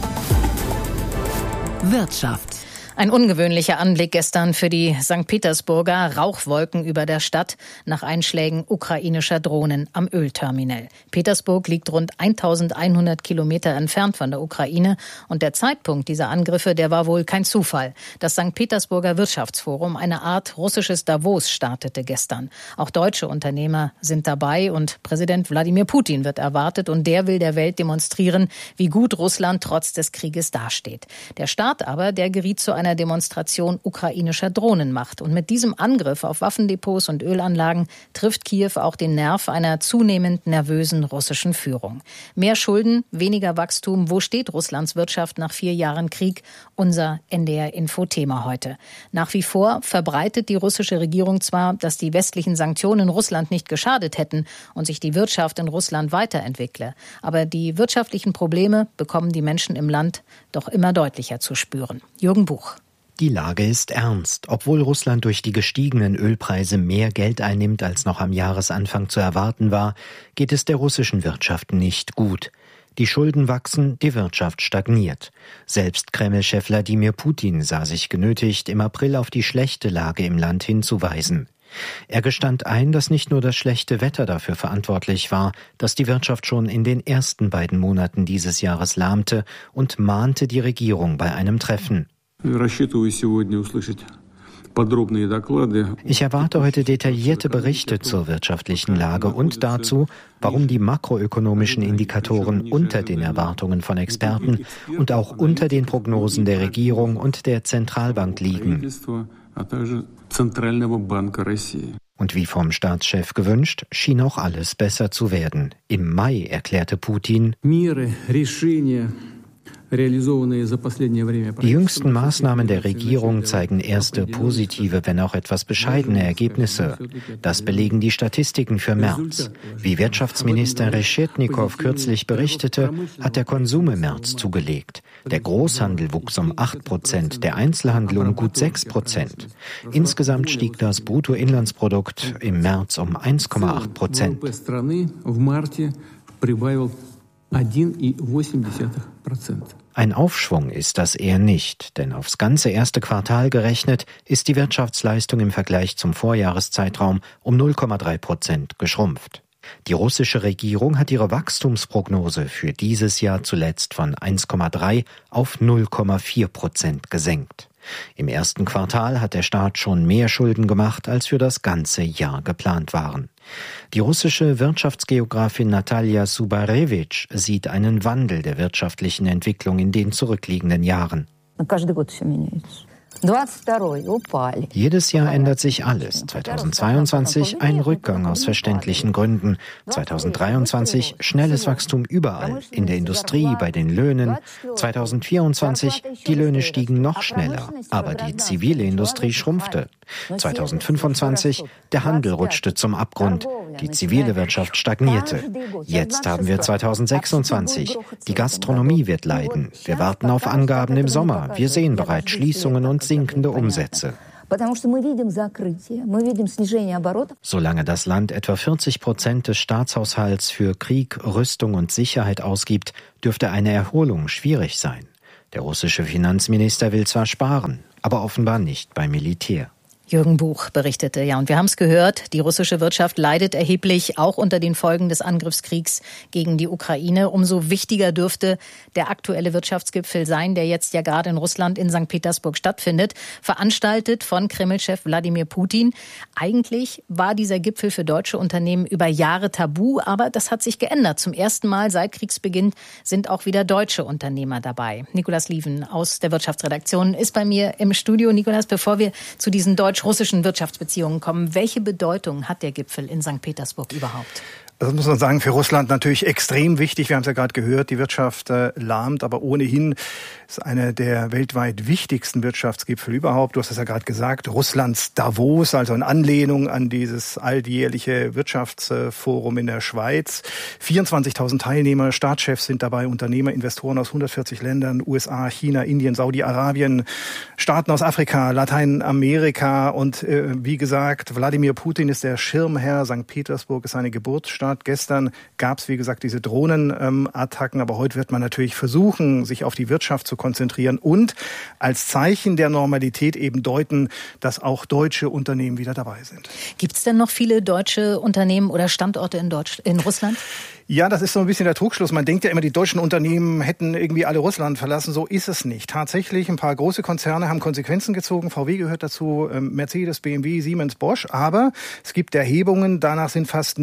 Wirtschaft. Ein ungewöhnlicher Anblick gestern für die St. Petersburger. Rauchwolken über der Stadt nach Einschlägen ukrainischer Drohnen am Ölterminal. Petersburg liegt rund 1100 Kilometer entfernt von der Ukraine und der Zeitpunkt dieser Angriffe, der war wohl kein Zufall. Das St. Petersburger Wirtschaftsforum, eine Art russisches Davos, startete gestern. Auch deutsche Unternehmer sind dabei und Präsident Wladimir Putin wird erwartet und der will der Welt demonstrieren, wie gut Russland trotz des Krieges dasteht. Der Staat aber, der geriet zu einer Demonstration ukrainischer Drohnenmacht. Und mit diesem Angriff auf Waffendepots und Ölanlagen trifft Kiew auch den Nerv einer zunehmend nervösen russischen Führung. Mehr Schulden, weniger Wachstum. Wo steht Russlands Wirtschaft nach 4 Jahren Krieg? Unser NDR-Info-Thema heute. Nach wie vor verbreitet die russische Regierung zwar, dass die westlichen Sanktionen Russland nicht geschadet hätten und sich die Wirtschaft in Russland weiterentwickle. Aber die wirtschaftlichen Probleme bekommen die Menschen im Land doch immer deutlicher zu spüren. Jürgen Buch. Die Lage ist ernst. Obwohl Russland durch die gestiegenen Ölpreise mehr Geld einnimmt, als noch am Jahresanfang zu erwarten war, geht es der russischen Wirtschaft nicht gut. Die Schulden wachsen, die Wirtschaft stagniert. Selbst Kreml-Chef Wladimir Putin sah sich genötigt, im April auf die schlechte Lage im Land hinzuweisen. Er gestand ein, dass nicht nur das schlechte Wetter dafür verantwortlich war, dass die Wirtschaft schon in den ersten beiden Monaten dieses Jahres lahmte und mahnte die Regierung bei einem Treffen. Ich erwarte heute detaillierte Berichte zur wirtschaftlichen Lage und dazu, warum die makroökonomischen Indikatoren unter den Erwartungen von Experten und auch unter den Prognosen der Regierung und der Zentralbank liegen. Und wie vom Staatschef gewünscht, schien auch alles besser zu werden. Im Mai erklärte Putin: Die jüngsten Maßnahmen der Regierung zeigen erste positive, wenn auch etwas bescheidene Ergebnisse. Das belegen die Statistiken für März. Wie Wirtschaftsminister Reshetnikow kürzlich berichtete, hat der Konsum im März zugelegt. Der Großhandel wuchs um 8%, der Einzelhandel um gut 6%. Insgesamt stieg das Bruttoinlandsprodukt im März um 1,8%. Ein Aufschwung ist das eher nicht, denn aufs ganze erste Quartal gerechnet ist die Wirtschaftsleistung im Vergleich zum Vorjahreszeitraum um 0,3% geschrumpft. Die russische Regierung hat ihre Wachstumsprognose für dieses Jahr zuletzt von 1,3 auf 0,4% gesenkt. Im ersten Quartal hat der Staat schon mehr Schulden gemacht, als für das ganze Jahr geplant waren. Die russische Wirtschaftsgeografin Natalia Subarewitsch sieht einen Wandel der wirtschaftlichen Entwicklung in den zurückliegenden Jahren. Jedes Jahr ändert sich alles. 2022 ein Rückgang aus verständlichen Gründen. 2023 schnelles Wachstum überall, in der Industrie, bei den Löhnen. 2024 die Löhne stiegen noch schneller, aber die zivile Industrie schrumpfte. 2025 der Handel rutschte zum Abgrund. Die zivile Wirtschaft stagnierte. Jetzt haben wir 2026. Die Gastronomie wird leiden. Wir warten auf Angaben im Sommer. Wir sehen bereits Schließungen und sinkende Umsätze. Solange das Land etwa 40% des Staatshaushalts für Krieg, Rüstung und Sicherheit ausgibt, dürfte eine Erholung schwierig sein. Der russische Finanzminister will zwar sparen, aber offenbar nicht beim Militär. Jürgen Buch berichtete. Ja, und wir haben es gehört, die russische Wirtschaft leidet erheblich, auch unter den Folgen des Angriffskriegs gegen die Ukraine. Umso wichtiger dürfte der aktuelle Wirtschaftsgipfel sein, der jetzt ja gerade in Russland in St. Petersburg stattfindet, veranstaltet von Kreml-Chef Wladimir Putin. Eigentlich war dieser Gipfel für deutsche Unternehmen über Jahre tabu, aber das hat sich geändert. Zum ersten Mal seit Kriegsbeginn sind auch wieder deutsche Unternehmer dabei. Nikolas Lieven aus der Wirtschaftsredaktion ist bei mir im Studio. Nikolas, bevor wir zu diesen deutsch-russischen Wirtschaftsbeziehungen kommen, welche Bedeutung hat der Gipfel in St. Petersburg überhaupt? Das muss man sagen, für Russland natürlich extrem wichtig. Wir haben es ja gerade gehört, die Wirtschaft lahmt, aber ohnehin ist einer der weltweit wichtigsten Wirtschaftsgipfel überhaupt. Du hast es ja gerade gesagt, Russlands Davos, also in Anlehnung an dieses alljährliche Wirtschaftsforum in der Schweiz. 24.000 Teilnehmer, Staatschefs sind dabei, Unternehmer, Investoren aus 140 Ländern, USA, China, Indien, Saudi-Arabien, Staaten aus Afrika, Lateinamerika und wie gesagt, Wladimir Putin ist der Schirmherr. St. Petersburg ist seine Geburtsstadt. Gestern gab es, wie gesagt, diese Drohnenattacken, aber heute wird man natürlich versuchen, sich auf die Wirtschaft zu konzentrieren und als Zeichen der Normalität eben deuten, dass auch deutsche Unternehmen wieder dabei sind. Gibt es denn noch viele deutsche Unternehmen oder Standorte in Russland? Ja, das ist so ein bisschen der Trugschluss. Man denkt ja immer, die deutschen Unternehmen hätten irgendwie alle Russland verlassen. So ist es nicht. Tatsächlich, ein paar große Konzerne haben Konsequenzen gezogen. VW gehört dazu, Mercedes, BMW, Siemens, Bosch. Aber es gibt Erhebungen, danach sind fast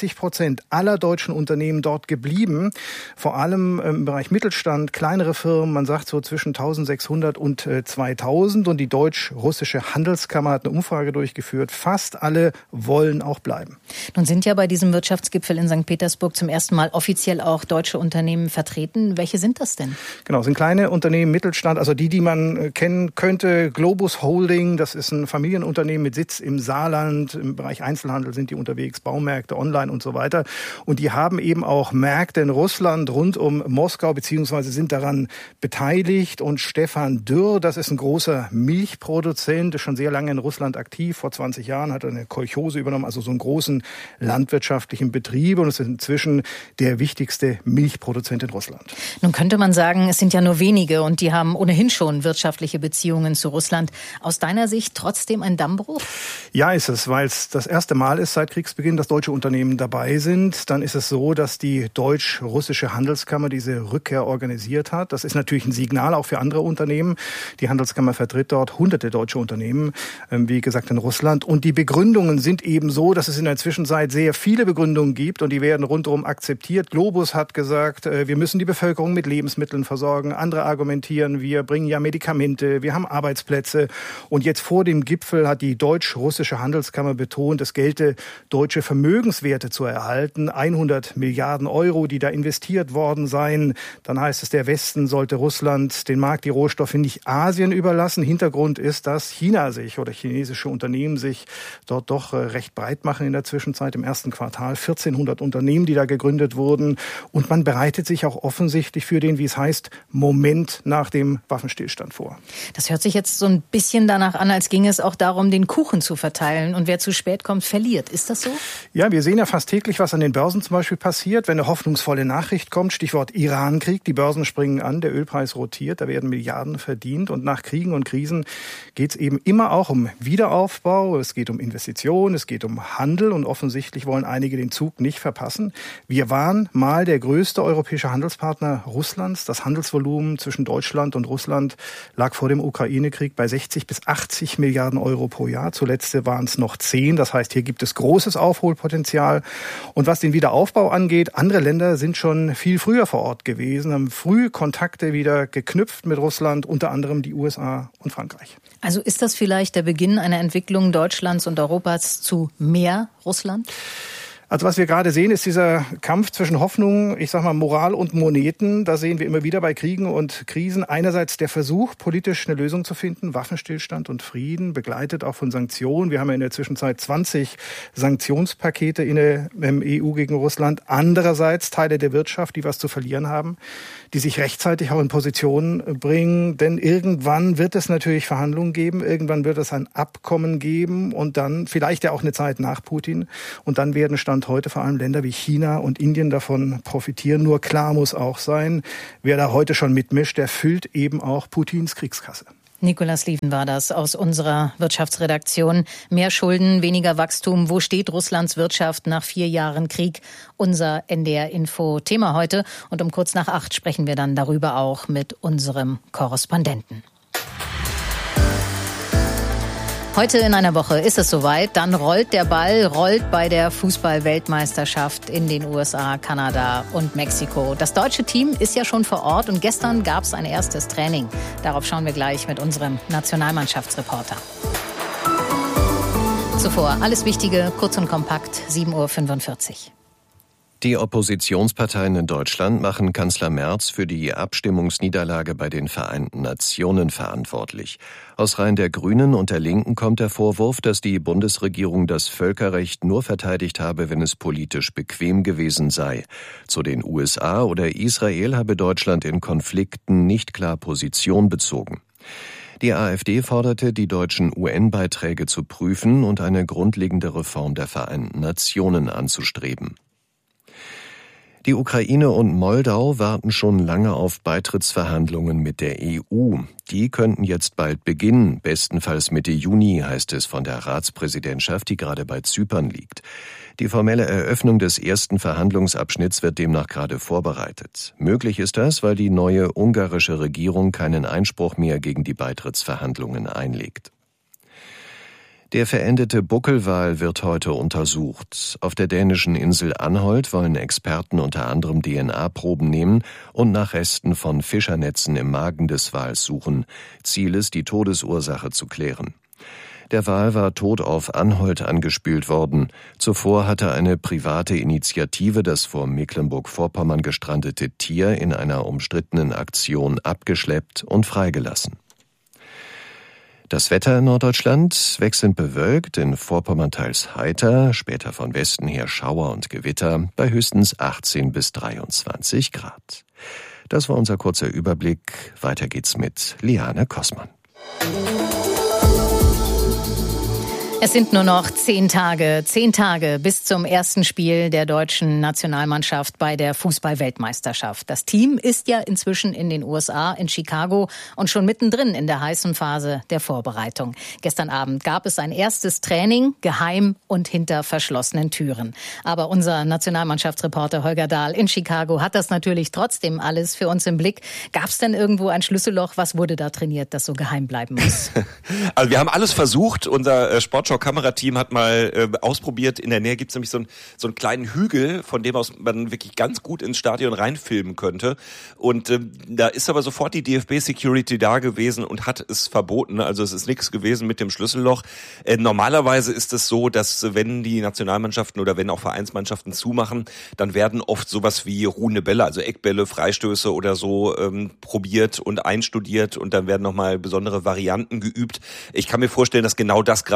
90% aller deutschen Unternehmen dort geblieben. Vor allem im Bereich Mittelstand, kleinere Firmen. Man sagt so zwischen 1600 und 2000. Und die deutsch-russische Handelskammer hat eine Umfrage durchgeführt. Fast alle wollen auch bleiben. Nun sind ja bei diesem Wirtschaftsgipfel in St. Petersburg zum ersten Mal offiziell auch deutsche Unternehmen vertreten. Welche sind das denn? Genau, sind kleine Unternehmen, Mittelstand, also die man kennen könnte. Globus Holding, das ist ein Familienunternehmen mit Sitz im Saarland. Im Bereich Einzelhandel sind die unterwegs, Baumärkte, online und so weiter. Und die haben eben auch Märkte in Russland rund um Moskau, beziehungsweise sind daran beteiligt. Und Stefan Dürr, das ist ein großer Milchproduzent, ist schon sehr lange in Russland aktiv. Vor 20 Jahren hat er eine Kolchose übernommen, also so einen großen landwirtschaftlichen Betrieb. Und es ist inzwischen der wichtigste Milchproduzent in Russland. Nun könnte man sagen, es sind ja nur wenige und die haben ohnehin schon wirtschaftliche Beziehungen zu Russland. Aus deiner Sicht trotzdem ein Dammbruch? Ja, ist es, weil es das erste Mal ist seit Kriegsbeginn, dass deutsche Unternehmen dabei sind. Dann ist es so, dass die deutsch-russische Handelskammer diese Rückkehr organisiert hat. Das ist natürlich ein Signal auch für andere Unternehmen. Die Handelskammer vertritt dort hunderte deutsche Unternehmen, wie gesagt in Russland. Und die Begründungen sind eben so, dass es in der Zwischenzeit sehr viele Begründungen gibt und die werden rundherum akzeptiert. Globus hat gesagt, wir müssen die Bevölkerung mit Lebensmitteln versorgen. Andere argumentieren, wir bringen ja Medikamente, wir haben Arbeitsplätze. Und jetzt vor dem Gipfel hat die deutsch-russische Handelskammer betont, es gelte, deutsche Vermögenswerte zu erhalten. 100 Milliarden Euro, die da investiert worden seien. Dann heißt es, der Westen sollte Russland den Markt, die Rohstoffe nicht Asien überlassen. Hintergrund ist, dass China sich oder chinesische Unternehmen sich dort doch recht breit machen in der Zwischenzeit. Im ersten Quartal 1400 Unternehmen, die da gegründet gegründet wurden. Und man bereitet sich auch offensichtlich für den, wie es heißt, Moment nach dem Waffenstillstand vor. Das hört sich jetzt so ein bisschen danach an, als ginge es auch darum, den Kuchen zu verteilen. Und wer zu spät kommt, verliert. Ist das so? Ja, wir sehen ja fast täglich, was an den Börsen zum Beispiel passiert. Wenn eine hoffnungsvolle Nachricht kommt, Stichwort Irankrieg, die Börsen springen an, der Ölpreis rotiert, da werden Milliarden verdient. Und nach Kriegen und Krisen geht es eben immer auch um Wiederaufbau, es geht um Investitionen, es geht um Handel und offensichtlich wollen einige den Zug nicht verpassen. Wir waren mal der größte europäische Handelspartner Russlands. Das Handelsvolumen zwischen Deutschland und Russland lag vor dem Ukraine-Krieg bei 60 bis 80 Milliarden Euro pro Jahr. Zuletzt waren es noch 10. Das heißt, hier gibt es großes Aufholpotenzial. Und was den Wiederaufbau angeht, andere Länder sind schon viel früher vor Ort gewesen, haben früh Kontakte wieder geknüpft mit Russland, unter anderem die USA und Frankreich. Also ist das vielleicht der Beginn einer Entwicklung Deutschlands und Europas zu mehr Russland? Also was wir gerade sehen, ist dieser Kampf zwischen Hoffnung, ich sag mal Moral und Moneten. Da sehen wir immer wieder bei Kriegen und Krisen einerseits der Versuch, politisch eine Lösung zu finden, Waffenstillstand und Frieden, begleitet auch von Sanktionen. Wir haben ja in der Zwischenzeit 20 Sanktionspakete in der EU gegen Russland. Andererseits Teile der Wirtschaft, die was zu verlieren haben, die sich rechtzeitig auch in Position bringen. Denn irgendwann wird es natürlich Verhandlungen geben, irgendwann wird es ein Abkommen geben und dann vielleicht ja auch eine Zeit nach Putin. Und dann werden Stand heute vor allem Länder wie China und Indien davon profitieren. Nur klar muss auch sein, wer da heute schon mitmischt, der füllt eben auch Putins Kriegskasse. Nicolas Lieven war das aus unserer Wirtschaftsredaktion. Mehr Schulden, weniger Wachstum. Wo steht Russlands Wirtschaft nach 4 Jahren Krieg? Unser NDR-Info-Thema heute. Und um kurz nach 8 sprechen wir dann darüber auch mit unserem Korrespondenten. Heute in einer Woche ist es soweit. Dann rollt der Ball, rollt bei der Fußball-Weltmeisterschaft in den USA, Kanada und Mexiko. Das deutsche Team ist ja schon vor Ort und gestern gab es ein erstes Training. Darauf schauen wir gleich mit unserem Nationalmannschaftsreporter. Zuvor alles Wichtige, kurz und kompakt, 7:45 Uhr. Die Oppositionsparteien in Deutschland machen Kanzler Merz für die Abstimmungsniederlage bei den Vereinten Nationen verantwortlich. Aus Reihen der Grünen und der Linken kommt der Vorwurf, dass die Bundesregierung das Völkerrecht nur verteidigt habe, wenn es politisch bequem gewesen sei. Zu den USA oder Israel habe Deutschland in Konflikten nicht klar Position bezogen. Die AfD forderte, die deutschen UN-Beiträge zu prüfen und eine grundlegende Reform der Vereinten Nationen anzustreben. Die Ukraine und Moldau warten schon lange auf Beitrittsverhandlungen mit der EU. Die könnten jetzt bald beginnen, bestenfalls Mitte Juni, heißt es von der Ratspräsidentschaft, die gerade bei Zypern liegt. Die formelle Eröffnung des ersten Verhandlungsabschnitts wird demnach gerade vorbereitet. Möglich ist das, weil die neue ungarische Regierung keinen Einspruch mehr gegen die Beitrittsverhandlungen einlegt. Der verendete Buckelwal wird heute untersucht. Auf der dänischen Insel Anholt wollen Experten unter anderem DNA-Proben nehmen und nach Resten von Fischernetzen im Magen des Wals suchen. Ziel ist, die Todesursache zu klären. Der Wal war tot auf Anholt angespült worden. Zuvor hatte eine private Initiative das vor Mecklenburg-Vorpommern gestrandete Tier in einer umstrittenen Aktion abgeschleppt und freigelassen. Das Wetter in Norddeutschland wechselnd bewölkt, in Vorpommern teils heiter, später von Westen her Schauer und Gewitter, bei höchstens 18 bis 23 Grad. Das war unser kurzer Überblick. Weiter geht's mit Liane Kossmann. Es sind nur noch 10 Tage bis zum ersten Spiel der deutschen Nationalmannschaft bei der Fußball-Weltmeisterschaft. Das Team ist ja inzwischen in den USA, in Chicago und schon mittendrin in der heißen Phase der Vorbereitung. Gestern Abend gab es ein erstes Training, geheim und hinter verschlossenen Türen. Aber unser Nationalmannschaftsreporter Holger Dahl in Chicago hat das natürlich trotzdem alles für uns im Blick. Gab es denn irgendwo ein Schlüsselloch? Was wurde da trainiert, das so geheim bleiben muss? Also wir haben alles versucht. Unser Sportschau-Kamerateam hat mal ausprobiert. In der Nähe gibt es nämlich so einen kleinen Hügel, von dem aus man wirklich ganz gut ins Stadion reinfilmen könnte. Und da ist aber sofort die DFB-Security da gewesen und hat es verboten. Also es ist nichts gewesen mit dem Schlüsselloch. Normalerweise ist es so, dass wenn die Nationalmannschaften oder wenn auch Vereinsmannschaften zumachen, dann werden oft sowas wie ruhende Bälle, also Eckbälle, Freistöße oder so probiert und einstudiert und dann werden nochmal besondere Varianten geübt. Ich kann mir vorstellen, dass genau das gerade auch passiert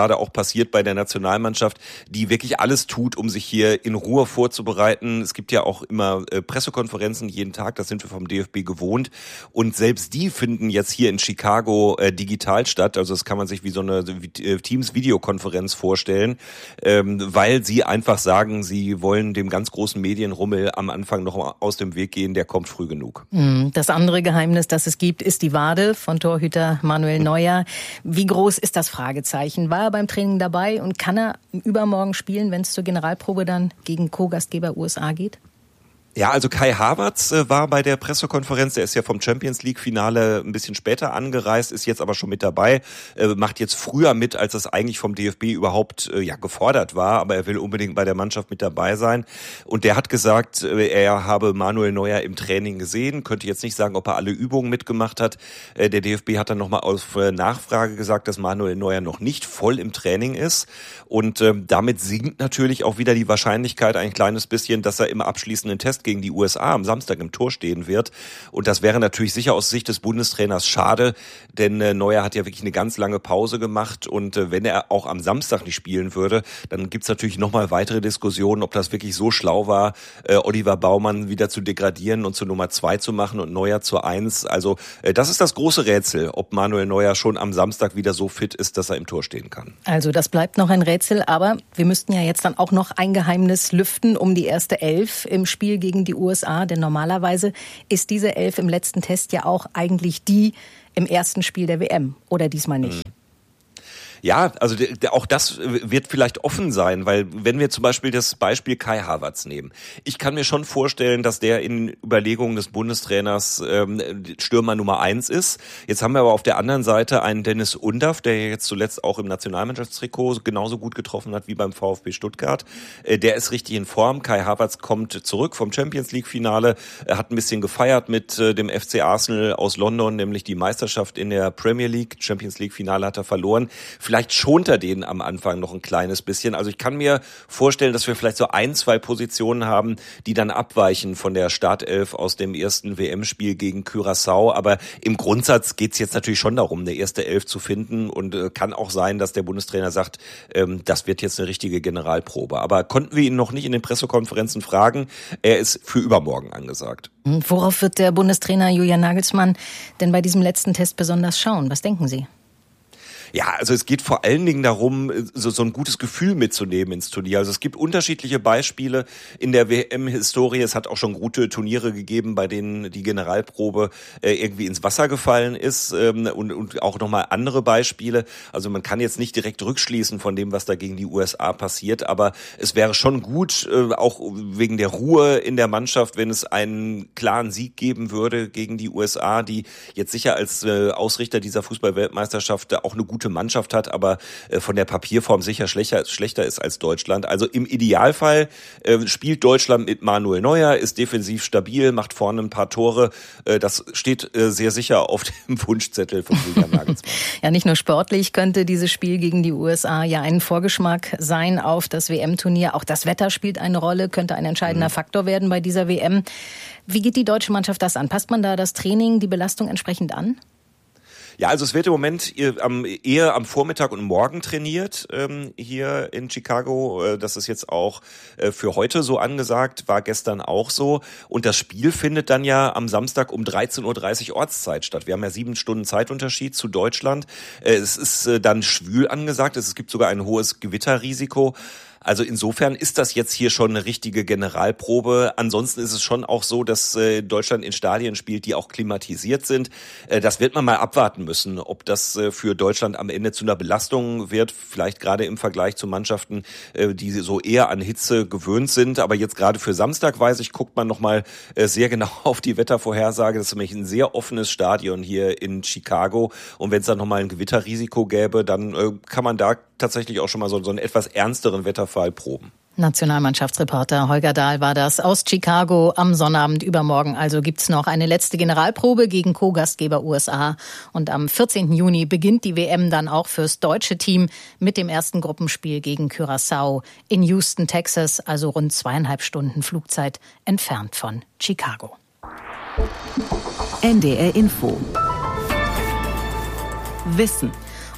passiert bei der Nationalmannschaft, die wirklich alles tut, um sich hier in Ruhe vorzubereiten. Es gibt ja auch immer Pressekonferenzen jeden Tag, das sind wir vom DFB gewohnt. Und selbst die finden jetzt hier in Chicago digital statt. Also das kann man sich wie so eine Teams-Videokonferenz vorstellen, weil sie einfach sagen, sie wollen dem ganz großen Medienrummel am Anfang noch aus dem Weg gehen, der kommt früh genug. Das andere Geheimnis, das es gibt, ist die Wade von Torhüter Manuel Neuer. Wie groß ist das Fragezeichen? War er beim Training dabei und kann er übermorgen spielen, wenn es zur Generalprobe dann gegen Co-Gastgeber USA geht? Ja, also Kai Havertz war bei der Pressekonferenz, der ist ja vom Champions-League-Finale ein bisschen später angereist, ist jetzt aber schon mit dabei, macht jetzt früher mit, als das eigentlich vom DFB überhaupt gefordert war, aber er will unbedingt bei der Mannschaft mit dabei sein. Und der hat gesagt, er habe Manuel Neuer im Training gesehen, könnte jetzt nicht sagen, ob er alle Übungen mitgemacht hat. Der DFB hat dann nochmal auf Nachfrage gesagt, dass Manuel Neuer noch nicht voll im Training ist. Und damit sinkt natürlich auch wieder die Wahrscheinlichkeit ein kleines bisschen, dass er im abschließenden Test gegen die USA am Samstag im Tor stehen wird. Und das wäre natürlich sicher aus Sicht des Bundestrainers schade, denn Neuer hat ja wirklich eine ganz lange Pause gemacht und wenn er auch am Samstag nicht spielen würde, dann gibt's natürlich nochmal weitere Diskussionen, ob das wirklich so schlau war, Oliver Baumann wieder zu degradieren und zu Nummer 2 zu machen und Neuer zu 1. Also das ist das große Rätsel, ob Manuel Neuer schon am Samstag wieder so fit ist, dass er im Tor stehen kann. Also das bleibt noch ein Rätsel, aber wir müssten ja jetzt dann auch noch ein Geheimnis lüften um die erste Elf im Spiel gegen die USA, denn normalerweise ist diese Elf im letzten Test ja auch eigentlich die im ersten Spiel der WM, oder diesmal nicht? Ja, also auch das wird vielleicht offen sein, weil wenn wir zum Beispiel das Beispiel Kai Havertz nehmen, ich kann mir schon vorstellen, dass der in Überlegungen des Bundestrainers Stürmer Nummer 1 ist. Jetzt haben wir aber auf der anderen Seite einen Dennis Undaff, der jetzt zuletzt auch im Nationalmannschaftstrikot genauso gut getroffen hat wie beim VfB Stuttgart. Der ist richtig in Form. Kai Havertz kommt zurück vom Champions-League-Finale, hat ein bisschen gefeiert mit dem FC Arsenal aus London, nämlich die Meisterschaft in der Premier League. Champions-League-Finale hat er verloren. Vielleicht schont er den am Anfang noch ein kleines bisschen. Also ich kann mir vorstellen, dass wir vielleicht so 1-2 Positionen haben, die dann abweichen von der Startelf aus dem ersten WM-Spiel gegen Curaçao. Aber im Grundsatz geht es jetzt natürlich schon darum, eine erste Elf zu finden. Und kann auch sein, dass der Bundestrainer sagt, das wird jetzt eine richtige Generalprobe. Aber konnten wir ihn noch nicht in den Pressekonferenzen fragen. Er ist für übermorgen angesagt. Worauf wird der Bundestrainer Julian Nagelsmann denn bei diesem letzten Test besonders schauen? Was denken Sie? Ja, also es geht vor allen Dingen darum, so ein gutes Gefühl mitzunehmen ins Turnier. Also es gibt unterschiedliche Beispiele in der WM-Historie. Es hat auch schon gute Turniere gegeben, bei denen die Generalprobe irgendwie ins Wasser gefallen ist und auch nochmal andere Beispiele. Also man kann jetzt nicht direkt rückschließen von dem, was da gegen die USA passiert, aber es wäre schon gut, auch wegen der Ruhe in der Mannschaft, wenn es einen klaren Sieg geben würde gegen die USA, die jetzt sicher als Ausrichter dieser Fußball-Weltmeisterschaft auch eine gute Mannschaft hat, aber von der Papierform sicher schlechter ist als Deutschland. Also im Idealfall spielt Deutschland mit Manuel Neuer, ist defensiv stabil, macht vorne ein paar Tore. Das steht sehr sicher auf dem Wunschzettel von Julian Nagelsmann. Ja, nicht nur sportlich könnte dieses Spiel gegen die USA ja ein Vorgeschmack sein auf das WM-Turnier. Auch das Wetter spielt eine Rolle, könnte ein entscheidender Faktor werden bei dieser WM. Wie geht die deutsche Mannschaft das an? Passt man da das Training, die Belastung entsprechend an? Ja, also es wird im Moment eher am Vormittag und morgen trainiert hier in Chicago. Das ist jetzt auch für heute so angesagt, war gestern auch so. Und das Spiel findet dann ja am Samstag um 13.30 Uhr Ortszeit statt. Wir haben ja 7 Stunden Zeitunterschied zu Deutschland. Es ist dann schwül angesagt. Es gibt sogar ein hohes Gewitterrisiko. Also insofern ist das jetzt hier schon eine richtige Generalprobe. Ansonsten ist es schon auch so, dass Deutschland in Stadien spielt, die auch klimatisiert sind. Das wird man mal abwarten müssen, ob das für Deutschland am Ende zu einer Belastung wird. Vielleicht gerade im Vergleich zu Mannschaften, die so eher an Hitze gewöhnt sind. Aber jetzt gerade für Samstag, weiß ich, guckt man nochmal sehr genau auf die Wettervorhersage. Das ist nämlich ein sehr offenes Stadion hier in Chicago. Und wenn es dann nochmal ein Gewitterrisiko gäbe, dann kann man da tatsächlich auch schon mal so einen etwas ernsteren Wetterfall proben. Nationalmannschaftsreporter Holger Dahl war das aus Chicago am Sonnabend. Übermorgen also gibt's noch eine letzte Generalprobe gegen Co-Gastgeber USA. Und am 14. Juni beginnt die WM dann auch fürs deutsche Team mit dem ersten Gruppenspiel gegen Curaçao in Houston, Texas, also rund 2,5 Stunden Flugzeit entfernt von Chicago. NDR Info. Wissen.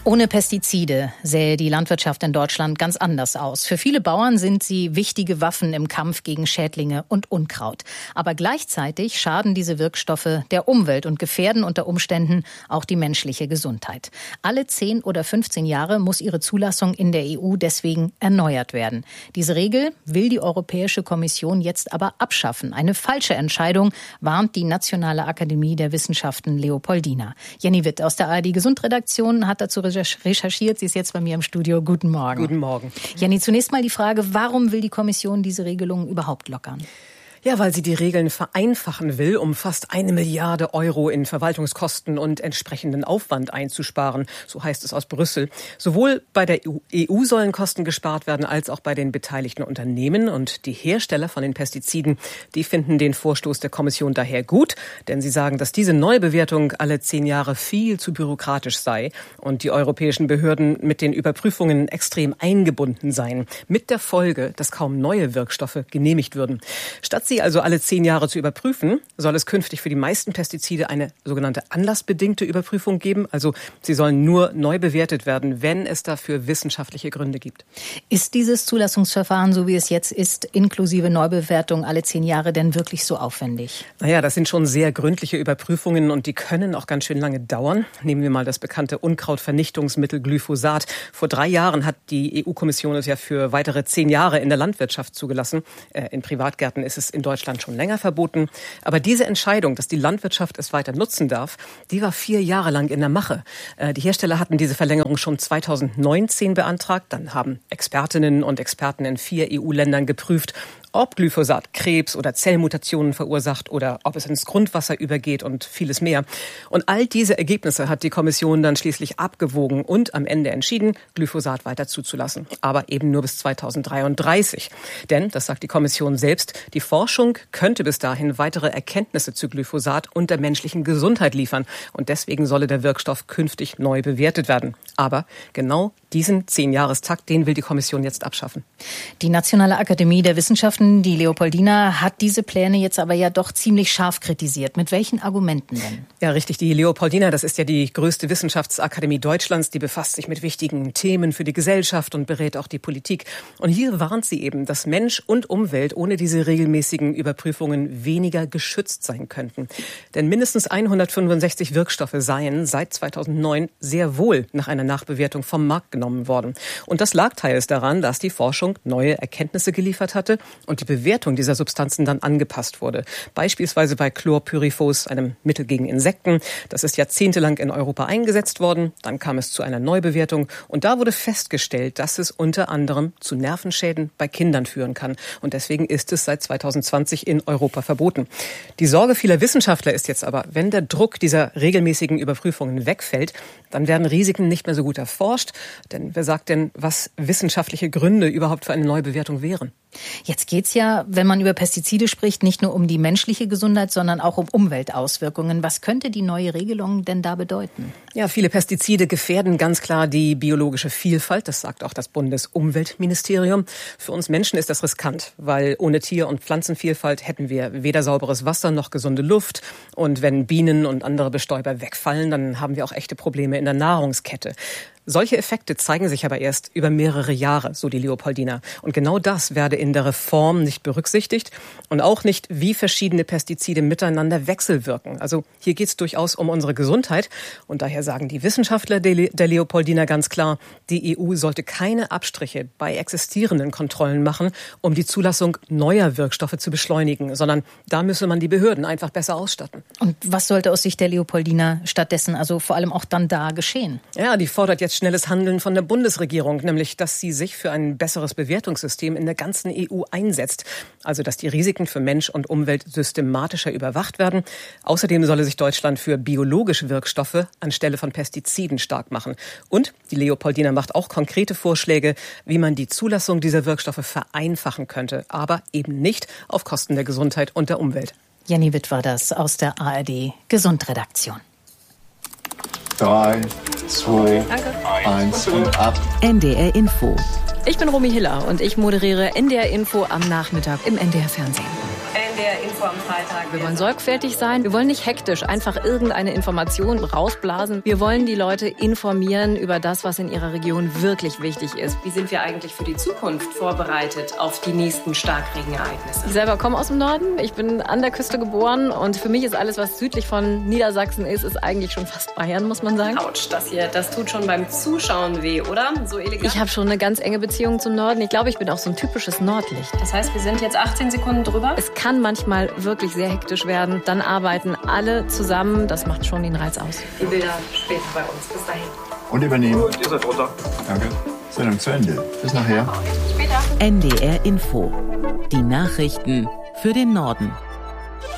Ohne Pestizide sähe die Landwirtschaft in Deutschland ganz anders aus. Für viele Bauern sind sie wichtige Waffen im Kampf gegen Schädlinge und Unkraut. Aber gleichzeitig schaden diese Wirkstoffe der Umwelt und gefährden unter Umständen auch die menschliche Gesundheit. Alle 10 oder 15 Jahre muss ihre Zulassung in der EU deswegen erneuert werden. Diese Regel will die Europäische Kommission jetzt aber abschaffen. Eine falsche Entscheidung, warnt die Nationale Akademie der Wissenschaften Leopoldina. Jenny Witt aus der ARD Gesundredaktion hat dazu recherchiert. Sie ist jetzt bei mir im Studio. Guten Morgen. Guten Morgen. Jenny, zunächst mal die Frage, warum will die Kommission diese Regelungen überhaupt lockern? Ja, weil sie die Regeln vereinfachen will, um fast 1 Milliarde Euro in Verwaltungskosten und entsprechenden Aufwand einzusparen. So heißt es aus Brüssel. Sowohl bei der EU sollen Kosten gespart werden, als auch bei den beteiligten Unternehmen. Und die Hersteller von den Pestiziden, die finden den Vorstoß der Kommission daher gut. Denn sie sagen, dass diese Neubewertung alle 10 Jahre viel zu bürokratisch sei und die europäischen Behörden mit den Überprüfungen extrem eingebunden seien. Mit der Folge, dass kaum neue Wirkstoffe genehmigt würden. Statt sie also alle 10 Jahre zu überprüfen, soll es künftig für die meisten Pestizide eine sogenannte anlassbedingte Überprüfung geben. Also sie sollen nur neu bewertet werden, wenn es dafür wissenschaftliche Gründe gibt. Ist dieses Zulassungsverfahren, so wie es jetzt ist, inklusive Neubewertung alle 10 Jahre denn wirklich so aufwendig? Naja, das sind schon sehr gründliche Überprüfungen und die können auch ganz schön lange dauern. Nehmen wir mal das bekannte Unkrautvernichtungsmittel Glyphosat. Vor 3 Jahren hat die EU-Kommission es ja für weitere 10 Jahre in der Landwirtschaft zugelassen. In Privatgärten ist es in Deutschland schon länger verboten. Aber diese Entscheidung, dass die Landwirtschaft es weiter nutzen darf, die war 4 Jahre lang in der Mache. Die Hersteller hatten diese Verlängerung schon 2019 beantragt. Dann haben Expertinnen und Experten in 4 EU-Ländern geprüft, ob Glyphosat Krebs oder Zellmutationen verursacht oder ob es ins Grundwasser übergeht und vieles mehr. Und all diese Ergebnisse hat die Kommission dann schließlich abgewogen und am Ende entschieden, Glyphosat weiter zuzulassen. Aber eben nur bis 2033. Denn, das sagt die Kommission selbst, die Forschung könnte bis dahin weitere Erkenntnisse zu Glyphosat und der menschlichen Gesundheit liefern. Und deswegen solle der Wirkstoff künftig neu bewertet werden. Aber genau diesen 10-Jahrestakt, den will die Kommission jetzt abschaffen. Die Nationale Akademie der Wissenschaften, die Leopoldina, hat diese Pläne jetzt aber ja doch ziemlich scharf kritisiert. Mit welchen Argumenten denn? Ja, richtig. Die Leopoldina, das ist ja die größte Wissenschaftsakademie Deutschlands. Die befasst sich mit wichtigen Themen für die Gesellschaft und berät auch die Politik. Und hier warnt sie eben, dass Mensch und Umwelt ohne diese regelmäßigen Überprüfungen weniger geschützt sein könnten. Denn mindestens 165 Wirkstoffe seien seit 2009 sehr wohl nach einer Nachbewertung vom Markt genommen worden. Und das lag teils daran, dass die Forschung neue Erkenntnisse geliefert hatte und die Bewertung dieser Substanzen dann angepasst wurde. Beispielsweise bei Chlorpyrifos, einem Mittel gegen Insekten. Das ist jahrzehntelang in Europa eingesetzt worden. Dann kam es zu einer Neubewertung und da wurde festgestellt, dass es unter anderem zu Nervenschäden bei Kindern führen kann. Und deswegen ist es seit 2020 in Europa verboten. Die Sorge vieler Wissenschaftler ist jetzt aber, wenn der Druck dieser regelmäßigen Überprüfungen wegfällt, dann werden Risiken nicht mehr so gut erforscht. Denn wer sagt denn, was wissenschaftliche Gründe überhaupt für eine Neubewertung wären? Jetzt geht's ja, wenn man über Pestizide spricht, nicht nur um die menschliche Gesundheit, sondern auch um Umweltauswirkungen. Was könnte die neue Regelung denn da bedeuten? Ja, viele Pestizide gefährden ganz klar die biologische Vielfalt. Das sagt auch das Bundesumweltministerium. Für uns Menschen ist das riskant, weil ohne Tier- und Pflanzenvielfalt hätten wir weder sauberes Wasser noch gesunde Luft. Und wenn Bienen und andere Bestäuber wegfallen, dann haben wir auch echte Probleme in der Nahrungskette. Solche Effekte zeigen sich aber erst über mehrere Jahre, so die Leopoldina. Und genau das werde in der Reform nicht berücksichtigt und auch nicht, wie verschiedene Pestizide miteinander wechselwirken. Also hier geht es durchaus um unsere Gesundheit. Und daher sagen die Wissenschaftler der Leopoldina ganz klar, die EU sollte keine Abstriche bei existierenden Kontrollen machen, um die Zulassung neuer Wirkstoffe zu beschleunigen, sondern da müsse man die Behörden einfach besser ausstatten. Und was sollte aus Sicht der Leopoldina stattdessen, also vor allem auch dann da geschehen? Ja, die fordert jetzt schnelles Handeln von der Bundesregierung, nämlich dass sie sich für ein besseres Bewertungssystem in der ganzen EU einsetzt. Also dass die Risiken für Mensch und Umwelt systematischer überwacht werden. Außerdem solle sich Deutschland für biologische Wirkstoffe anstelle von Pestiziden stark machen. Und die Leopoldina macht auch konkrete Vorschläge, wie man die Zulassung dieser Wirkstoffe vereinfachen könnte, aber eben nicht auf Kosten der Gesundheit und der Umwelt. Jenny Witt war das aus der ARD Gesundredaktion. 3, 2, 1 und ab. NDR Info. Ich bin Romy Hiller und ich moderiere NDR Info am Nachmittag im NDR Fernsehen. NDR NDR Info am Freitag. Wir wollen sorgfältig sein. Wir wollen nicht hektisch einfach irgendeine Information rausblasen. Wir wollen die Leute informieren über das, was in ihrer Region wirklich wichtig ist. Wie sind wir eigentlich für die Zukunft vorbereitet auf die nächsten Starkregenereignisse? Ich selber komme aus dem Norden. Ich bin an der Küste geboren und für mich ist alles, was südlich von Niedersachsen ist eigentlich schon fast Bayern, muss man sagen. Autsch, das tut schon beim Zuschauen weh, oder? So elegant. Ich habe schon eine ganz enge Beziehung zum Norden. Ich glaube, ich bin auch so ein typisches Nordlicht. Das heißt, wir sind jetzt 18 Sekunden drüber? Es kann manchmal wirklich sehr hektisch werden. Dann arbeiten alle zusammen. Das macht schon den Reiz aus. Die Bilder später bei uns. Bis dahin. Und übernehmen. Gut, ihr seid runter. Danke. Sendung zu Ende. Bis nachher. Später. NDR Info. Die Nachrichten für den Norden.